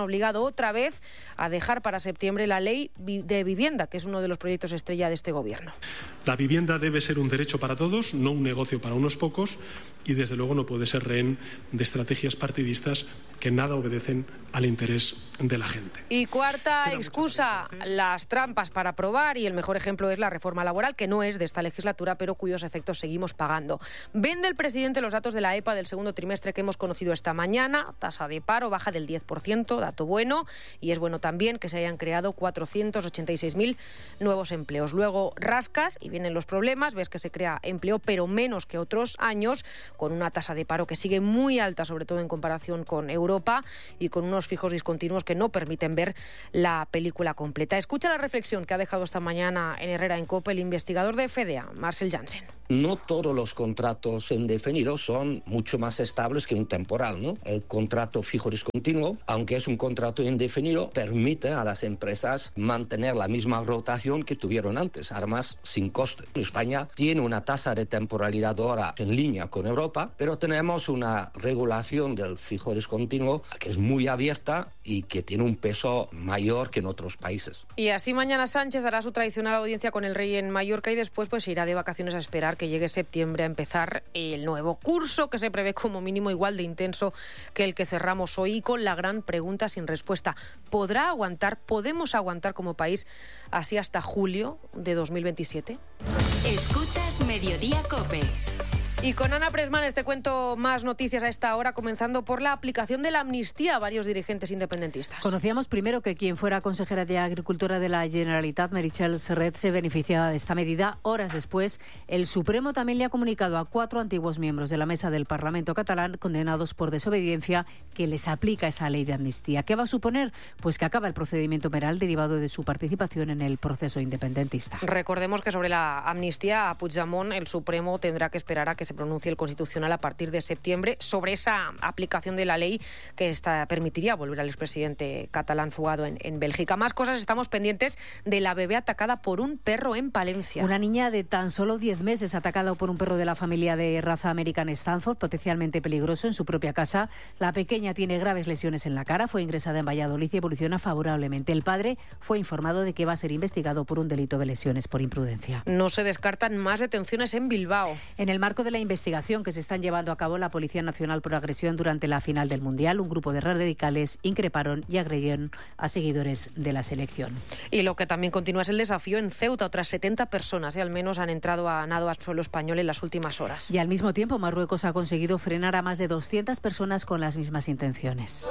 obligado otra vez a dejar para septiembre la ley de vivienda, que es uno de los proyectos estrella de este gobierno. La vivienda debe ser un derecho para todos, no un negocio para unos pocos, y desde luego no puede ser rehén de estrategias partidistas que nada obedecen al interés de la gente. Y cuarta excusa, las trampas para aprobar, y el mejor ejemplo es la reforma laboral, que no es de esta legislatura, pero cuyos efectos seguimos pagando. Vende el presidente los datos de la EPA del segundo trimestre que hemos conocido esta mañana. Tasa de paro baja del 10%, dato bueno, y es bueno también que se hayan creado 486.000 nuevos empleos. Luego rascas y vienen los problemas, ves que se crea empleo, pero menos que otros años, con una tasa de paro que sigue muy alta, sobre todo en comparación con Europa, y con unos fijos discontinuos que no permiten ver la película completa. Escucha la reflexión que ha dejado esta mañana en Herrera en COPE el investigador de FDA, Marcel Janssen. No todos los contratos indefinidos son mucho más estables que un temporal, ¿no? El contrato fijo discontinuo, aunque es un contrato indefinido, permite a las empresas mantener la misma rotación que tuvieron antes, además sin coste. España tiene una tasa de temporalidad ahora en línea con Europa, pero tenemos una regulación del fijo discontinuo que es muy abierta y que tiene un peso mayor que en otros países. Y así mañana Sánchez hará su tradicional audiencia con el rey en Mallorca y después pues irá de vacaciones a esperar que llegue septiembre a empezar el nuevo curso, que se prevé como mínimo igual de intenso que el que cerramos hoy, y con la gran pregunta sin respuesta: ¿podrá aguantar, podemos aguantar como país así hasta julio de 2027? Escuchas Mediodía COPE. Y con Ana Presmanes te cuento más noticias a esta hora, comenzando por la aplicación de la amnistía a varios dirigentes independentistas. Conocíamos primero que quien fuera consejera de Agricultura de la Generalitat, Meritxell Serret, se beneficiaba de esta medida. Horas después, el Supremo también le ha comunicado a 4 antiguos miembros de la mesa del Parlamento catalán, condenados por desobediencia, que les aplica esa ley de amnistía. ¿Qué va a suponer? Pues que acaba el procedimiento penal derivado de su participación en el proceso independentista. Recordemos que sobre la amnistía a Puigdemont, el Supremo tendrá que esperar a que se pronuncie el Constitucional a partir de septiembre sobre esa aplicación de la ley que permitiría volver al expresidente catalán fugado en Bélgica. Más cosas, estamos pendientes de la bebé atacada por un perro en Palencia. Una niña de tan solo 10 meses atacada por un perro de la familia de raza American Stanford, potencialmente peligroso, en su propia casa. La pequeña tiene graves lesiones en la cara, fue ingresada en Valladolid y evoluciona favorablemente. El padre fue informado de que va a ser investigado por un delito de lesiones por imprudencia. No se descartan más detenciones en Bilbao. En el marco de la investigación que se están llevando a cabo la Policía Nacional por agresión durante la final del Mundial, un grupo de radicales increparon y agredieron a seguidores de la selección. Y lo que también continúa es el desafío en Ceuta. Otras 70 personas al menos han entrado a nado al suelo español en las últimas horas. Y al mismo tiempo Marruecos ha conseguido frenar a más de 200 personas con las mismas intenciones.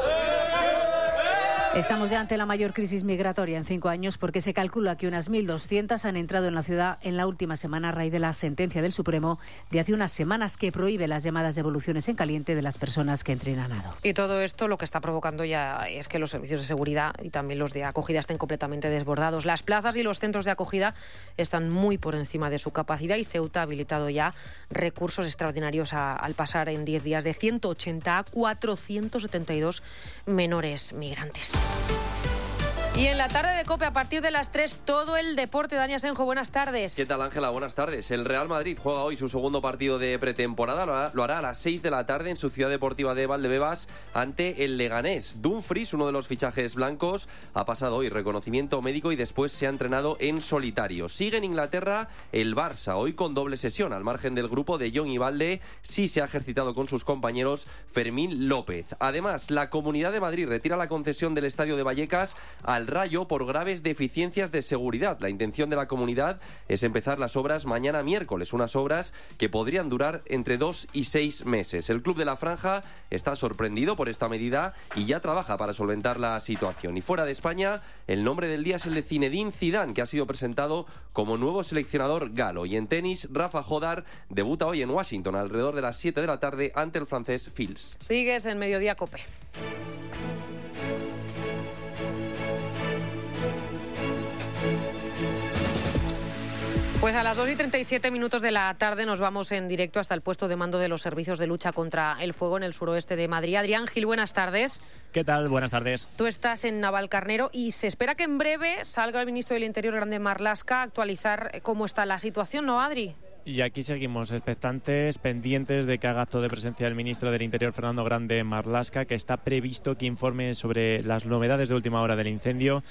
Estamos ya ante la mayor crisis migratoria en 5 años, porque se calcula que unas 1.200 han entrado en la ciudad en la última semana a raíz de la sentencia del Supremo de hace unas semanas que prohíbe las llamadas devoluciones en caliente de las personas que entren a nado. Y todo esto lo que está provocando ya es que los servicios de seguridad y también los de acogida estén completamente desbordados. Las plazas y los centros de acogida están muy por encima de su capacidad y Ceuta ha habilitado ya recursos extraordinarios al pasar en 10 días de 180 a 472 menores migrantes. Y en la tarde de COPE, a partir de las 3, todo el deporte. Dani Asenjo, buenas tardes. ¿Qué tal, Ángela? Buenas tardes. El Real Madrid juega hoy su segundo partido de pretemporada. Lo hará a las 6 de la tarde en su ciudad deportiva de Valdebebas ante el Leganés. Dumfries, uno de los fichajes blancos, ha pasado hoy reconocimiento médico y después se ha entrenado en solitario. Sigue en Inglaterra el Barça, hoy con doble sesión. Al margen del grupo de John y Valde, sí se ha ejercitado con sus compañeros Fermín López. Además, la Comunidad de Madrid retira la concesión del Estadio de Vallecas al Rayo por graves deficiencias de seguridad. La intención de la comunidad es empezar las obras mañana miércoles, unas obras que podrían durar entre 2 y 6 meses. El club de la Franja está sorprendido por esta medida y ya trabaja para solventar la situación. Y fuera de España, el nombre del día es el de Zinedine Zidane, que ha sido presentado como nuevo seleccionador galo. Y en tenis, Rafa Jodar debuta hoy en Washington alrededor de las 7 de la tarde ante el francés Fils. Sigues en Mediodía COPE. Pues a las 2:37 de la tarde nos vamos en directo hasta el puesto de mando de los servicios de lucha contra el fuego en el suroeste de Madrid. Adrián Gil, buenas tardes. ¿Qué tal? Buenas tardes. Tú estás en Navalcarnero y se espera que en breve salga el ministro del Interior, Grande Marlaska, a actualizar cómo está la situación, ¿no, Adri? Y aquí seguimos expectantes, pendientes de que haga acto de presencia el ministro del Interior, Fernando Grande Marlaska, que está previsto que informe sobre las novedades de última hora del incendio.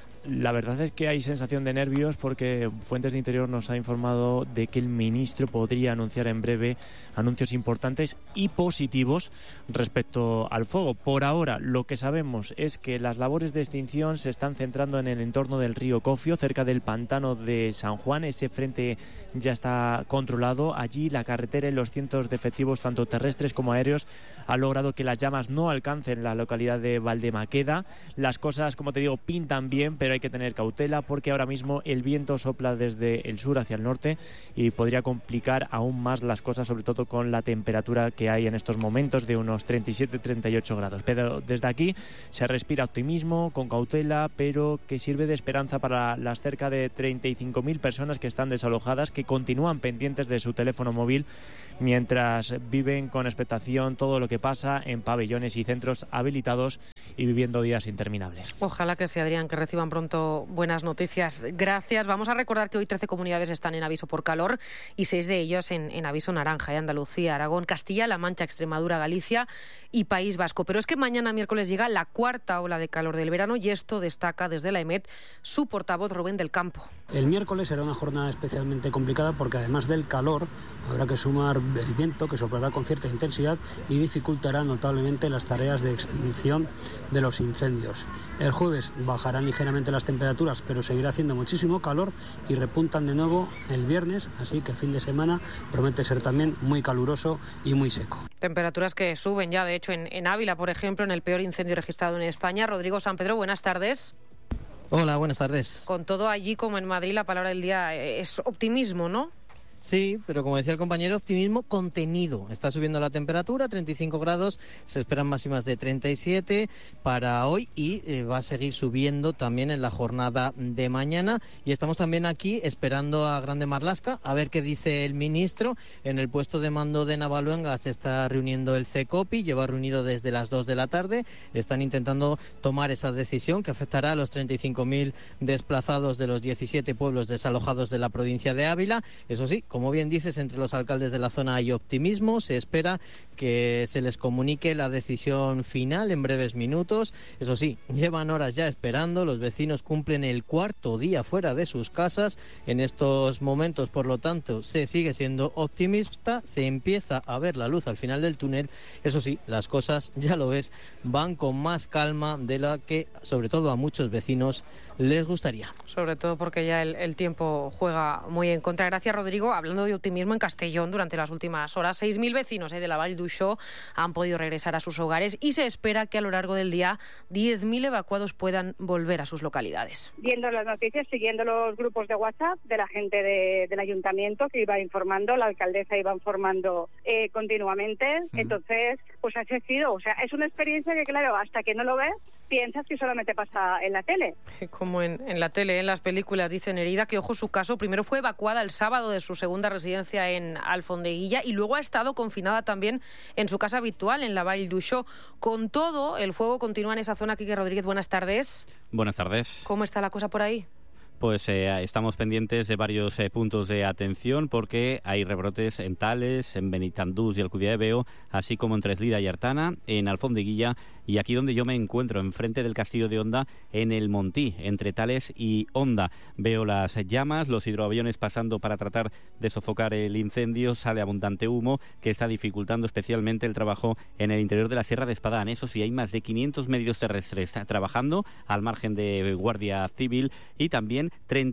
La verdad es que hay sensación de nervios porque Fuentes de Interior nos ha informado de que el ministro podría anunciar en breve anuncios importantes y positivos respecto al fuego. Por ahora, lo que sabemos es que las labores de extinción se están centrando en el entorno del río Cofio, cerca del pantano de San Juan. Ese frente ya está controlado. Allí la carretera y los cientos de efectivos, tanto terrestres como aéreos, han logrado que las llamas no alcancen la localidad de Valdemaqueda. Las cosas, como te digo, pintan bien, pero hay que tener cautela porque ahora mismo el viento sopla desde el sur hacia el norte y podría complicar aún más las cosas, sobre todo con la temperatura que hay en estos momentos de unos 37-38 grados. Pero desde aquí se respira optimismo, con cautela, pero que sirve de esperanza para las cerca de 35.000 personas que están desalojadas, que continúan pendientes de su teléfono móvil mientras viven con expectación todo lo que pasa en pabellones y centros habilitados y viviendo días interminables. Ojalá que sea, Adrián, que reciban pronto buenas noticias. Gracias. Vamos a recordar que hoy 13 comunidades están en aviso por calor y 6 de ellos en aviso naranja. Andalucía, Aragón, Castilla-La Mancha, Extremadura, Galicia y País Vasco. Pero es que mañana miércoles llega la cuarta ola de calor del verano y esto destaca desde la EMET su portavoz Rubén del Campo. El miércoles será una jornada especialmente complicada porque además del calor habrá que sumar el viento que soplará con cierta intensidad y dificultará notablemente las tareas de extinción de los incendios. El jueves bajarán ligeramente las temperaturas, pero seguirá haciendo muchísimo calor y repuntan de nuevo el viernes, así que el fin de semana promete ser también muy caluroso y muy seco. Temperaturas que suben ya, de hecho, en Ávila, por ejemplo, en el peor incendio registrado en España. Rodrigo San Pedro, buenas tardes. Hola, buenas tardes. Con todo allí como en Madrid, la palabra del día es optimismo, ¿no? Sí, pero como decía el compañero, optimismo contenido. Está subiendo la temperatura, 35 grados, se esperan máximas de 37 para hoy y va a seguir subiendo también en la jornada de mañana. Y estamos también aquí esperando a Grande Marlaska a ver qué dice el ministro. En el puesto de mando de Navaluenga se está reuniendo el CECOPI, lleva reunido desde las 2 de la tarde. Están intentando tomar esa decisión que afectará a los 35.000 desplazados de los 17 pueblos desalojados de la provincia de Ávila. Eso sí, como bien dices, entre los alcaldes de la zona hay optimismo. Se espera que se les comunique la decisión final en breves minutos. Eso sí, llevan horas ya esperando. Los vecinos cumplen el cuarto día fuera de sus casas en estos momentos. Por lo tanto, se sigue siendo optimista. Se empieza a ver la luz al final del túnel. Eso sí, las cosas, ya lo ves, van con más calma de la que, sobre todo a muchos vecinos, les gustaría. Sobre todo porque ya el tiempo juega muy en contra. Gracias, Rodrigo. Hablando de optimismo, en Castellón durante las últimas horas, 6.000 vecinos de la Vall d'Uixó han podido regresar a sus hogares y se espera que a lo largo del día 10.000 evacuados puedan volver a sus localidades. Viendo las noticias, siguiendo los grupos de WhatsApp de la gente del ayuntamiento que iba informando, la alcaldesa iba informando continuamente. Entonces, pues así ha sido. O sea, es una experiencia que, claro, hasta que no lo ves, piensas que solamente pasa en la tele. Como en la tele, en las películas, dice Nereida, que ojo su caso, primero fue evacuada el sábado de su segunda residencia en Alfondeguilla y luego ha estado confinada también en su casa habitual en la Vall d'Uixó. Con todo, el fuego continúa en esa zona. Quique Rodríguez, buenas tardes. Buenas tardes. ¿Cómo está la cosa por ahí? Pues estamos pendientes de varios puntos de atención porque hay rebrotes en Tales, en Benitandús y Alcudia de Veo, así como en Treslida y Artana, en Alfondeguilla y aquí donde yo me encuentro, enfrente del Castillo de Onda, en el Montí, entre Tales y Onda. Veo las llamas, los hidroaviones pasando para tratar de sofocar el incendio, sale abundante humo que está dificultando especialmente el trabajo en el interior de la Sierra de Espadán. Eso sí, hay más de 500 medios terrestres trabajando al margen de Guardia Civil y también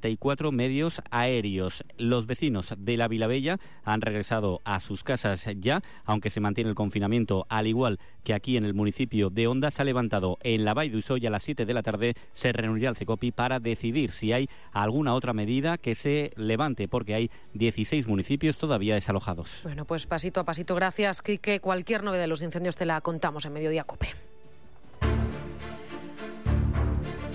34 medios aéreos. Los vecinos de la Vilabella han regresado a sus casas ya, aunque se mantiene el confinamiento, al igual que aquí en el municipio de Onda. Se ha levantado en la Vall d'Uixó y a las 7 de la tarde se reunirá el CECOPI para decidir si hay alguna otra medida que se levante, porque hay 16 municipios todavía desalojados. Bueno, pues pasito a pasito. Gracias, Quique. Cualquier novedad de los incendios te la contamos en Mediodía COPE.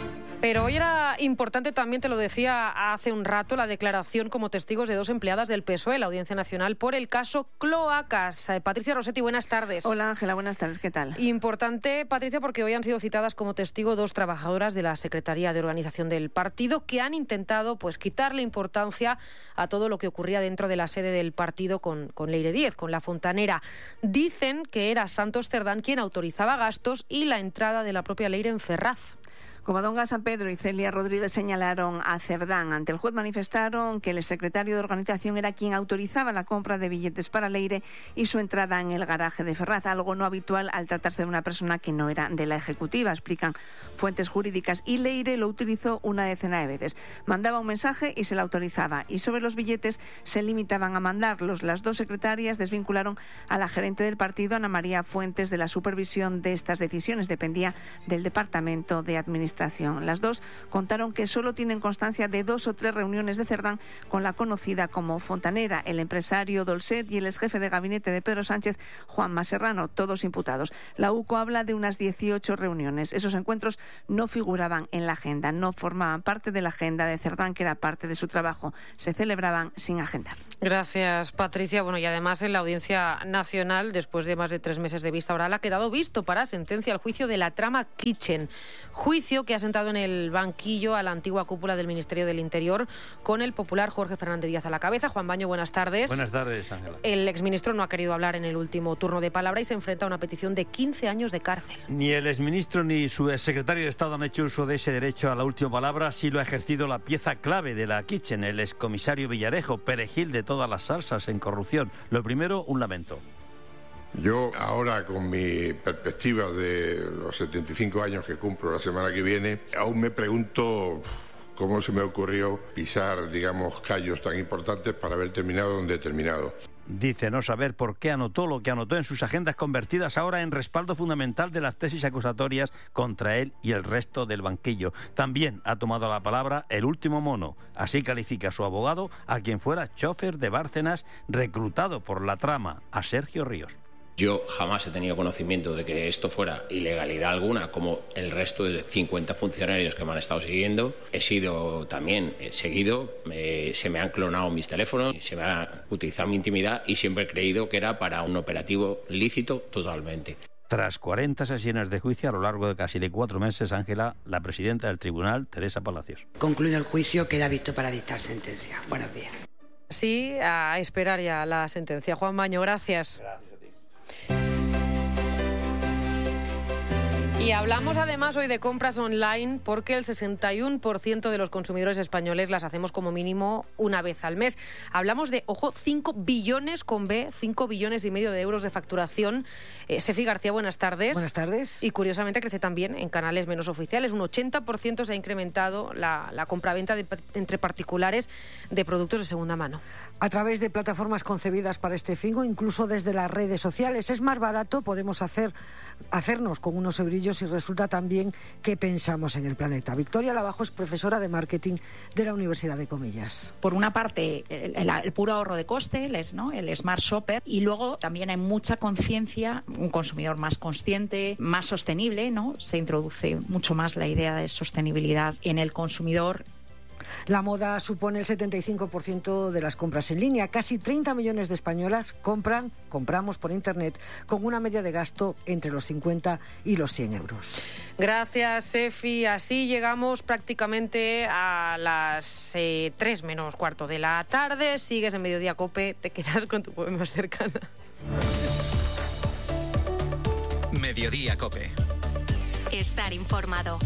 Pero hoy era importante también, te lo decía hace un rato, la declaración como testigos de 2 empleadas del PSOE, la Audiencia Nacional, por el caso Cloacas. Patricia Rossetti, buenas tardes. Hola Ángela, buenas tardes, ¿qué tal? Importante, Patricia, porque hoy han sido citadas como testigo 2 trabajadoras de la Secretaría de Organización del partido que han intentado quitarle importancia a todo lo que ocurría dentro de la sede del partido con Leire Díez, con la fontanera. Dicen que era Santos Cerdán quien autorizaba gastos y la entrada de la propia Leire en Ferraz. Covadonga, San Pedro y Celia Rodríguez señalaron a Cerdán. Ante el juez manifestaron que el secretario de organización era quien autorizaba la compra de billetes para Leire y su entrada en el garaje de Ferraz, algo no habitual al tratarse de una persona que no era de la ejecutiva, explican fuentes jurídicas. Y Leire lo utilizó una decena de veces. Mandaba un mensaje y se la autorizaba. Y sobre los billetes se limitaban a mandarlos. Las 2 secretarias desvincularon a la gerente del partido, Ana María Fuentes, de la supervisión de estas decisiones. Dependía del Departamento de Administración. Las 2 contaron que solo tienen constancia de 2 o 3 reuniones de Cerdán con la conocida como fontanera, el empresario Dolcet y el exjefe de gabinete de Pedro Sánchez, Juanma Serrano, todos imputados. La UCO habla de unas 18 reuniones. Esos encuentros no figuraban en la agenda, no formaban parte de la agenda de Cerdán, que era parte de su trabajo. Se celebraban sin agendar. Gracias, Patricia. Bueno, y además en la Audiencia Nacional, después de más de 3 meses de vista oral, ha quedado visto para sentencia el juicio de la trama Kitchen. Juicio que ha sentado en el banquillo a la antigua cúpula del Ministerio del Interior con el popular Jorge Fernández Díaz a la cabeza. Juan Baño, buenas tardes. Buenas tardes, Ángela. El exministro no ha querido hablar en el último turno de palabra y se enfrenta a una petición de 15 años de cárcel. Ni el exministro ni su exsecretario de Estado han hecho uso de ese derecho a la última palabra. Sí lo ha ejercido la pieza clave de la Kitchen, el excomisario Villarejo, perejil de todas las salsas en corrupción. Lo primero, un lamento. Yo ahora, con mi perspectiva de los 75 años que cumplo la semana que viene, aún me pregunto cómo se me ocurrió pisar, callos tan importantes para haber terminado donde he terminado. Dice no saber por qué anotó lo que anotó en sus agendas, convertidas ahora en respaldo fundamental de las tesis acusatorias contra él y el resto del banquillo. También ha tomado la palabra el último mono. Así califica su abogado a quien fuera chofer de Bárcenas, reclutado por la trama, a Sergio Ríos. Yo jamás he tenido conocimiento de que esto fuera ilegalidad alguna, como el resto de 50 funcionarios que me han estado siguiendo. He sido también seguido, se me han clonado mis teléfonos, se me ha utilizado mi intimidad y siempre he creído que era para un operativo lícito totalmente. Tras 40 sesiones de juicio a lo largo de casi 4 meses, Ángela, la presidenta del tribunal, Teresa Palacios. Concluido el juicio, queda visto para dictar sentencia. Buenos días. Sí, a esperar ya la sentencia. Juan Baño, gracias. Y hablamos además hoy de compras online porque el 61% de los consumidores españoles las hacemos como mínimo una vez al mes. Hablamos de, 5 billones con B, 5 billones y medio de euros de facturación. Sefi García, buenas tardes. Buenas tardes. Y curiosamente crece también en canales menos oficiales. Un 80% se ha incrementado la compraventa entre particulares de productos de segunda mano. A través de plataformas concebidas para este fin o incluso desde las redes sociales. Es más barato, podemos hacernos con unos eurillos y resulta también que pensamos en el planeta. Victoria Lavajo es profesora de marketing de la Universidad de Comillas. Por una parte, el puro ahorro de coste, el Smart Shopper, y luego también hay mucha conciencia, un consumidor más consciente, más sostenible, Se introduce mucho más la idea de sostenibilidad en el consumidor. La moda supone el 75% de las compras en línea. Casi 30 millones de españolas compramos por Internet con una media de gasto entre los 50 y los 100 euros. Gracias, Sefi. Así llegamos prácticamente a las 3 menos cuarto de la tarde. Sigues en Mediodía COPE, te quedas con tu web más cercana. Mediodía COPE. Estar informado.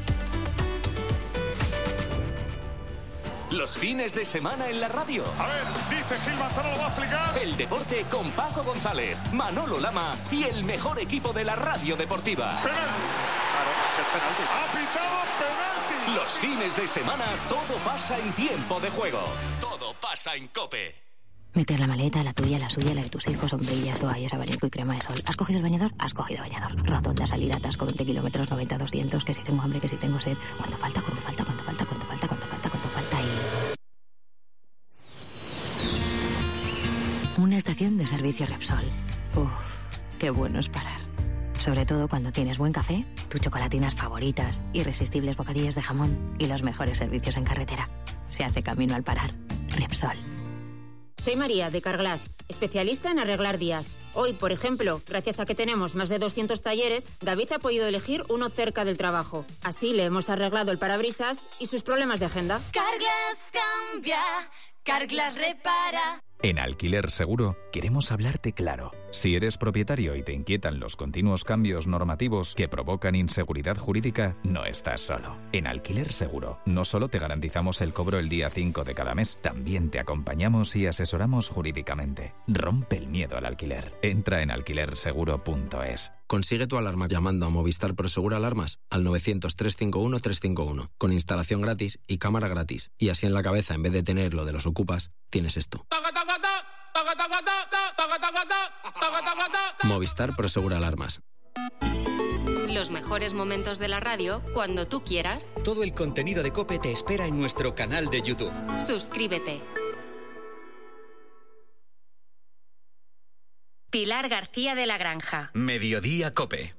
Los fines de semana en la radio. A ver, dice Gil Manzano, lo va a explicar. El deporte con Paco González, Manolo Lama y el mejor equipo de la radio deportiva. ¡Penalti! Claro, que es penalti. ¡Ha pitado penalti! Los fines de semana todo pasa en tiempo de juego. Todo pasa en COPE. Meter la maleta, la tuya, la suya, la de tus hijos, sombrillas, toallas, abanico y crema de sol. ¿Has cogido el bañador? Has cogido bañador. Rotonda, salida, atasco, 20 kilómetros, 90, 200, que si tengo hambre, que si tengo sed. ¿Cuánto falta? ¿Cuánto falta? ¿Cuánto falta? ¿Cuánto falta? ¿Cuánto falta? ¿Cuánto falta? Y... una estación de servicio Repsol. Uf, qué bueno es parar. Sobre todo cuando tienes buen café, tus chocolatinas favoritas, irresistibles bocadillos de jamón y los mejores servicios en carretera. Se hace camino al parar. Repsol. Soy María, de Carglass, especialista en arreglar días. Hoy, por ejemplo, gracias a que tenemos más de 200 talleres, David ha podido elegir uno cerca del trabajo. Así le hemos arreglado el parabrisas y sus problemas de agenda. Carglass cambia, Carglass repara. En Alquiler Seguro queremos hablarte claro. Si eres propietario y te inquietan los continuos cambios normativos que provocan inseguridad jurídica, no estás solo. En Alquiler Seguro no solo te garantizamos el cobro el día 5 de cada mes, también te acompañamos y asesoramos jurídicamente. Rompe el miedo al alquiler. Entra en alquilerseguro.es. Consigue tu alarma llamando a Movistar Prosegur Alarmas al 900-351-351, con instalación gratis y cámara gratis. Y así en la cabeza, en vez de tener lo de los ocupas, tienes esto. Movistar Prosegur Alarmas. Los mejores momentos de la radio cuando tú quieras. Todo el contenido de COPE te espera en nuestro canal de YouTube. Suscríbete. Pilar García de la Granja. Mediodía COPE.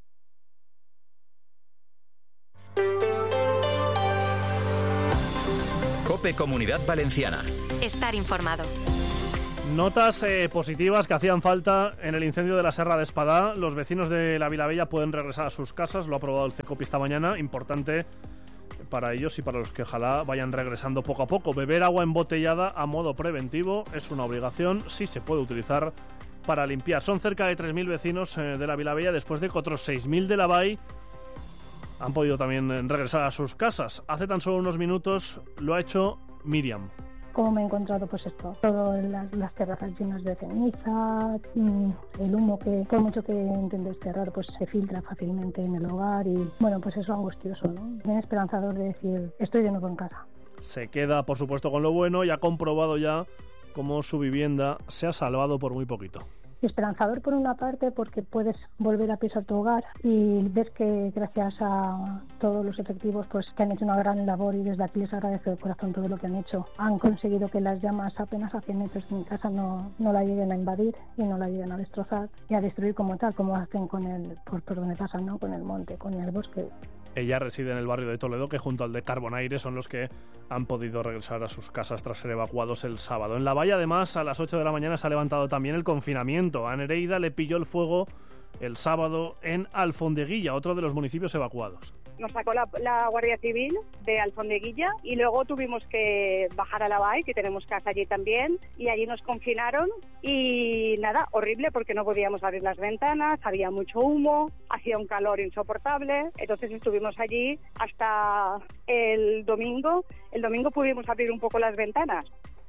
COPE Comunidad Valenciana. Estar informado. Notas positivas que hacían falta en el incendio de la Serra de Espadá. Los vecinos de la Vilavella pueden regresar a sus casas. Lo ha aprobado el CECOPI esta mañana. Importante para ellos y para los que ojalá vayan regresando poco a poco. Beber agua embotellada a modo preventivo es una obligación. Sí se puede utilizar para limpiar. Son cerca de 3.000 vecinos de la Vilavella, después de que otros 6.000 de la Vall han podido también regresar a sus casas. Hace tan solo unos minutos lo ha hecho Miriam. ¿Cómo me he encontrado? Pues esto, todas las terrazas llenas de ceniza, el humo que por mucho que intentes cerrar pues se filtra fácilmente en el hogar y bueno, pues eso angustioso, ¿no? Bien esperanzador de decir, estoy de nuevo en casa. Se queda por supuesto con lo bueno y ha comprobado ya cómo su vivienda se ha salvado por muy poquito. Esperanzador por una parte porque puedes volver a pisar tu hogar y ves que gracias a todos los efectivos pues que han hecho una gran labor y desde aquí les agradezco de corazón todo lo que han hecho. Han conseguido que las llamas apenas a 100 metros de mi casa no la lleguen a invadir y no la lleguen a destrozar y a destruir como tal, como hacen con por donde pasan, ¿no? Con el monte, con el bosque. Ella reside en el barrio de Toledo, que junto al de Carbonaire son los que han podido regresar a sus casas tras ser evacuados el sábado. En la Vall, además, a las 8 de la mañana se ha levantado también el confinamiento. A Nereida le pilló el fuego el sábado en Alfondeguilla, otro de los municipios evacuados. Nos sacó la Guardia Civil de Alfondeguilla y luego tuvimos que bajar a la Vall, que tenemos casa allí también, y allí nos confinaron y nada, horrible porque no podíamos abrir las ventanas, había mucho humo, hacía un calor insoportable, entonces estuvimos allí hasta el domingo. El domingo pudimos abrir un poco las ventanas.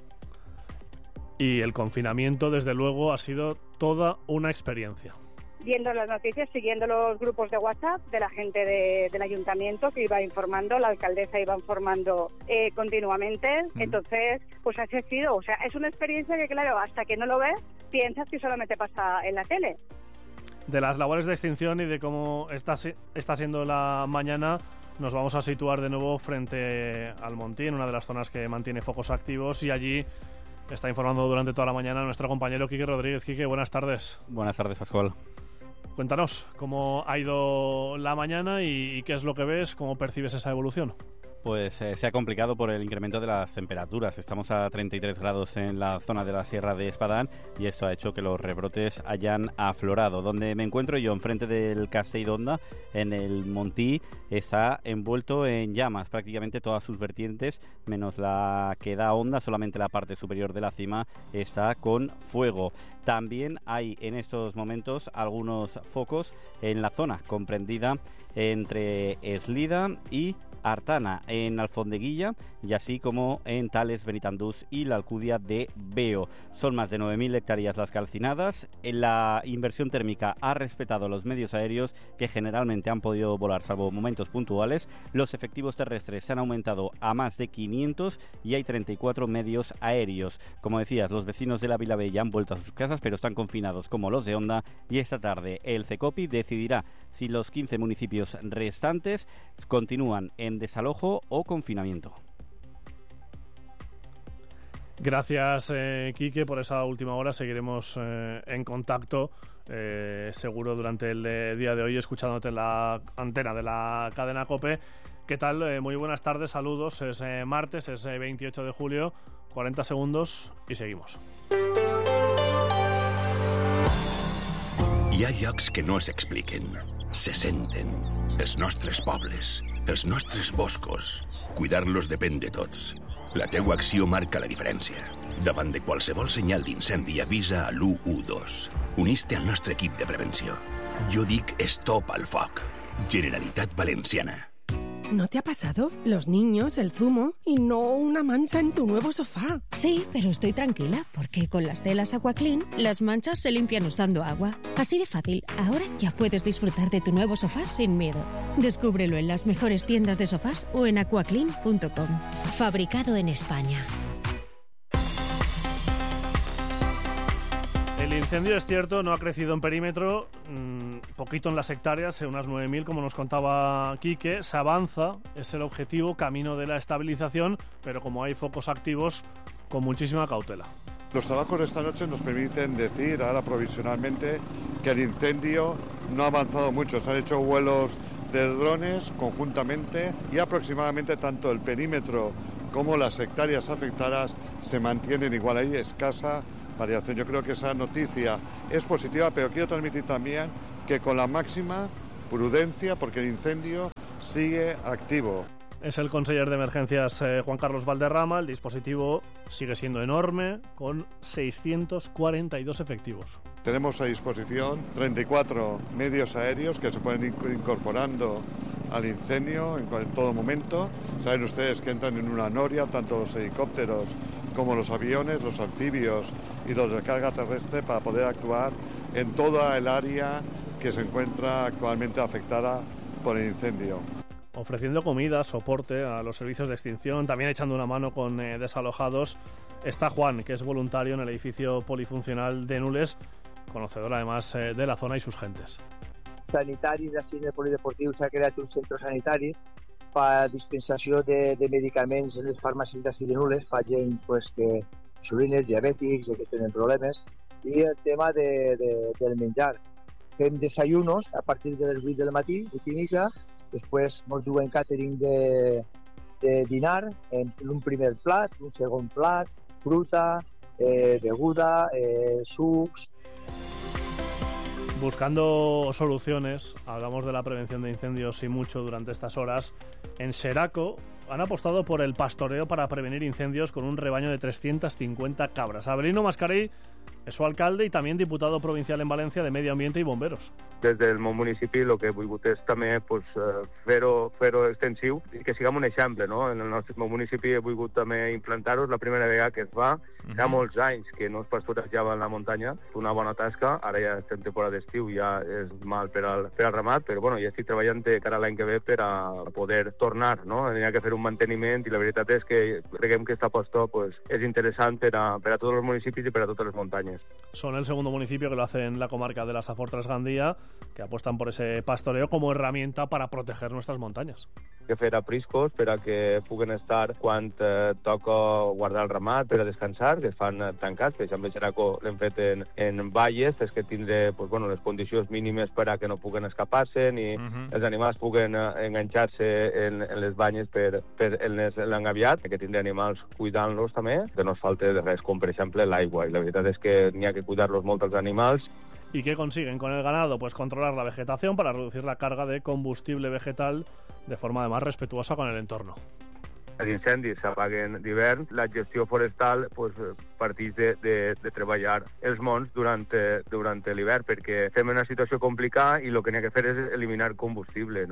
Y el confinamiento, desde luego, ha sido toda una experiencia. Viendo las noticias, siguiendo los grupos de WhatsApp de la gente del ayuntamiento que iba informando, la alcaldesa iba informando continuamente. Entonces, pues así ha sido. O sea, es una experiencia que, claro, hasta que no lo ves, piensas que solamente pasa en la tele. De las labores de extinción y de cómo está siendo la mañana, nos vamos a situar de nuevo frente al Montí, en una de las zonas que mantiene focos activos, y allí está informando durante toda la mañana nuestro compañero Quique Rodríguez. Quique, buenas tardes. Buenas tardes, Pascual. Cuéntanos cómo ha ido la mañana y qué es lo que ves, cómo percibes esa evolución. Pues se ha complicado por el incremento de las temperaturas. Estamos a 33 grados en la zona de la Sierra de Espadán y esto ha hecho que los rebrotes hayan aflorado. Donde me encuentro yo, enfrente del Castell d'Onda, en el Montí, está envuelto en llamas prácticamente todas sus vertientes, menos la que da Onda, solamente la parte superior de la cima está con fuego. También hay en estos momentos algunos focos en la zona comprendida entre Eslida y Artana, en Alfondeguilla, y así como en Tales, Benitandús y la Alcudia de Veo. Son más de 9.000 hectáreas las calcinadas. La inversión térmica ha respetado los medios aéreos que generalmente han podido volar, salvo momentos puntuales. Los efectivos terrestres se han aumentado a más de 500 y hay 34 medios aéreos. Como decías, los vecinos de la Vilavella han vuelto a sus casas, pero están confinados como los de Onda, y esta tarde el CECOPI decidirá si los 15 municipios restantes continúan en desalojo o confinamiento. Gracias, Quique, por esa última hora. Seguiremos en contacto seguro durante el día de hoy, escuchándote en la antena de la cadena COPE. ¿Qué tal? Muy buenas tardes, saludos. Es martes, es 28 de julio, 40 segundos y seguimos. Hi ha llocs que no s'expliquen, se senten. Els nostres pobles, els nostres boscos. Cuidar-los depèn de tots. La teua acció marca la diferència. Davant de qualsevol senyal d'incendi, avisa a l'112. Unís-te al nostre equip de prevenció. Jo dic stop al foc. Generalitat Valenciana. ¿No te ha pasado? Los niños, el zumo y no una mancha en tu nuevo sofá. Sí, pero estoy tranquila porque con las telas Aquaclean las manchas se limpian usando agua. Así de fácil, ahora ya puedes disfrutar de tu nuevo sofá sin miedo. Descúbrelo en las mejores tiendas de sofás o en aquaclean.com. Fabricado en España. El incendio, es cierto, no ha crecido en perímetro, poquito en las hectáreas, unas 9.000, como nos contaba Quique. Se avanza, es el objetivo, camino de la estabilización, pero como hay focos activos, con muchísima cautela. Los trabajos de esta noche nos permiten decir ahora provisionalmente que el incendio no ha avanzado mucho. Se han hecho vuelos de drones conjuntamente y aproximadamente tanto el perímetro como las hectáreas afectadas se mantienen igual. Hay escasa variación. Yo creo que esa noticia es positiva, pero quiero transmitir también que con la máxima prudencia, porque el incendio sigue activo. Es el conseller de emergencias Juan Carlos Valderrama. El dispositivo sigue siendo enorme, con 642 efectivos. Tenemos a disposición 34 medios aéreos que se pueden ir incorporando al incendio en todo momento. Saben ustedes que entran en una noria tanto los helicópteros como los aviones, los anfibios y los de carga terrestre para poder actuar en toda el área que se encuentra actualmente afectada por el incendio. Ofreciendo comida, soporte a los servicios de extinción, también echando una mano con desalojados, está Juan, que es voluntario en el edificio polifuncional de Nules, conocedor además de la zona y sus gentes. Sanitaris, així en el polideportiu s'ha creat un centre sanitari per dispensació de medicaments en les farmàcies d'ací de Nules, per gent que insulines, diabètics, que tenen problemes, i el tema del menjar. Fem desayunos a partir de les 8 del matí, 8 i mitja, després ens duen catering de dinar, en un primer plat, un segon plat, fruta, beguda, sucs. Buscando soluciones, hablamos de la prevención de incendios y mucho durante estas horas. En Xeraco han apostado por el pastoreo para prevenir incendios con un rebaño de 350 cabras. Avelino Mascarell és su alcalde i també diputado provincial en València de Medi Ambiente i Bomberos. Des del meu municipi el que he volgut és també fer-ho extensiu i que siguem un exemple, no? En el nostre municipi he volgut també implantar-ho, és la primera vegada que es fa. Fa molts anys que no es pastorejava en la muntanya, una bona tasca, ara ja estem en temporada d'estiu, ja és mal per al ramat, però bueno, ja estic treballant de cara a l'any que ve per a poder tornar, no? Hi ha que fer un manteniment i la veritat és que creiem que aquesta aposta és interessant per a tots els municipis i per a totes les muntanyes. Son el segundo municipio que lo hace en la comarca de la Safor-Trasgandía, que apuestan por ese pastoreo como herramienta para proteger nuestras montañas. Que fer apriscos per a que puguen estar quan toca guardar el ramat per a descansar, que es fan tancats. Per exemple, a Xeraco l'hem fet en valles, és que tindre les condicions mínimes per a que no puguen escapar-se'n i els animals puguen enganxar-se en les banyes per l'engaviat, que tindre animals cuidant-los també, que no es falte de res, com per exemple l'aigua. I la veritat és que n'hi ha que cuidar-los molt els animals. ¿Y qué consiguen con el ganado? Pues controlar la vegetación para reducir la carga de combustible vegetal de forma además respetuosa con el entorno. Els incendis s'apaguen d'hivern, la gestió forestal parteix de treballar els monts durant l'hivern, perquè estem en una situació complicada i el que n'hi ha que fer és eliminar combustible.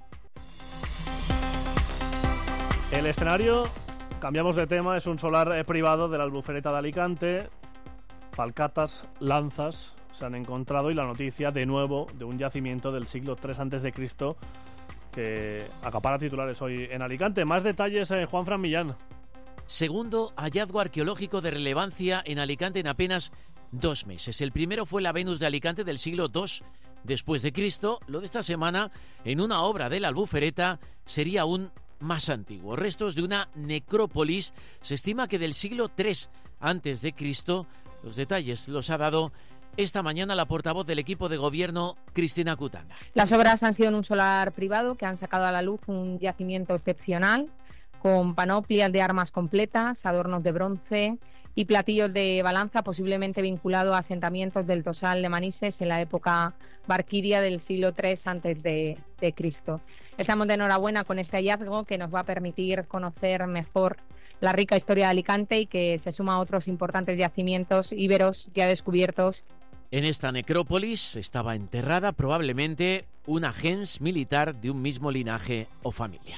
El escenario, cambiamos de tema, es un solar privado de la Albufereta de Alicante. Falcatas, lanzas se han encontrado y la noticia de nuevo de un yacimiento del siglo III a.C. que acapara titulares hoy en Alicante. Más detalles, Juanfran Millán. Segundo hallazgo arqueológico de relevancia en Alicante en apenas 2 meses. El primero fue la Venus de Alicante del siglo II después de Cristo. Lo de esta semana, en una obra de la Albufereta, sería aún más antiguo. Restos de una necrópolis, se estima que del siglo III antes de Cristo. Los detalles los ha dado esta mañana la portavoz del equipo de gobierno, Cristina Cutanda. Las obras han sido en un solar privado que han sacado a la luz un yacimiento excepcional con panoplias de armas completas, adornos de bronce y platillos de balanza, posiblemente vinculado a asentamientos del Tosal de Manises en la época barquiria del siglo III a.C. Estamos de enhorabuena con este hallazgo que nos va a permitir conocer mejor la rica historia de Alicante y que se suma a otros importantes yacimientos íberos ya descubiertos. En esta necrópolis estaba enterrada probablemente una gens militar de un mismo linaje o familia.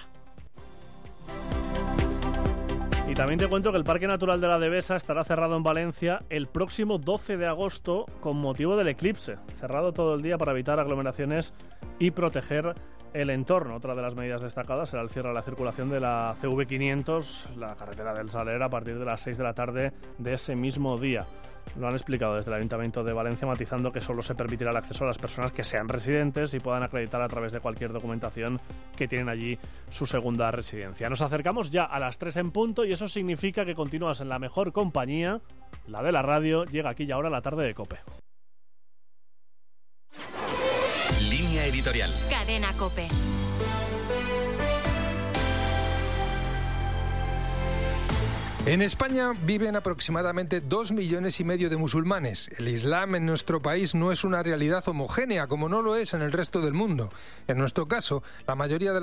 Y también te cuento que el Parque Natural de la Devesa estará cerrado en Valencia el próximo 12 de agosto con motivo del eclipse. Cerrado todo el día para evitar aglomeraciones y proteger el entorno. Otra de las medidas destacadas será el cierre de la circulación de la CV500, la carretera del Saler, a partir de las 6 de la tarde de ese mismo día. Lo han explicado desde el Ayuntamiento de Valencia, matizando que solo se permitirá el acceso a las personas que sean residentes y puedan acreditar a través de cualquier documentación que tienen allí su segunda residencia. Nos acercamos ya a las 3 en punto y eso significa que continúas en la mejor compañía, la de la radio. Llega aquí ya ahora la tarde de COPE. Línea editorial. Cadena COPE. En España viven aproximadamente 2,5 millones de musulmanes. El Islam en nuestro país no es una realidad homogénea, como no lo es en el resto del mundo. En nuestro caso, la mayoría de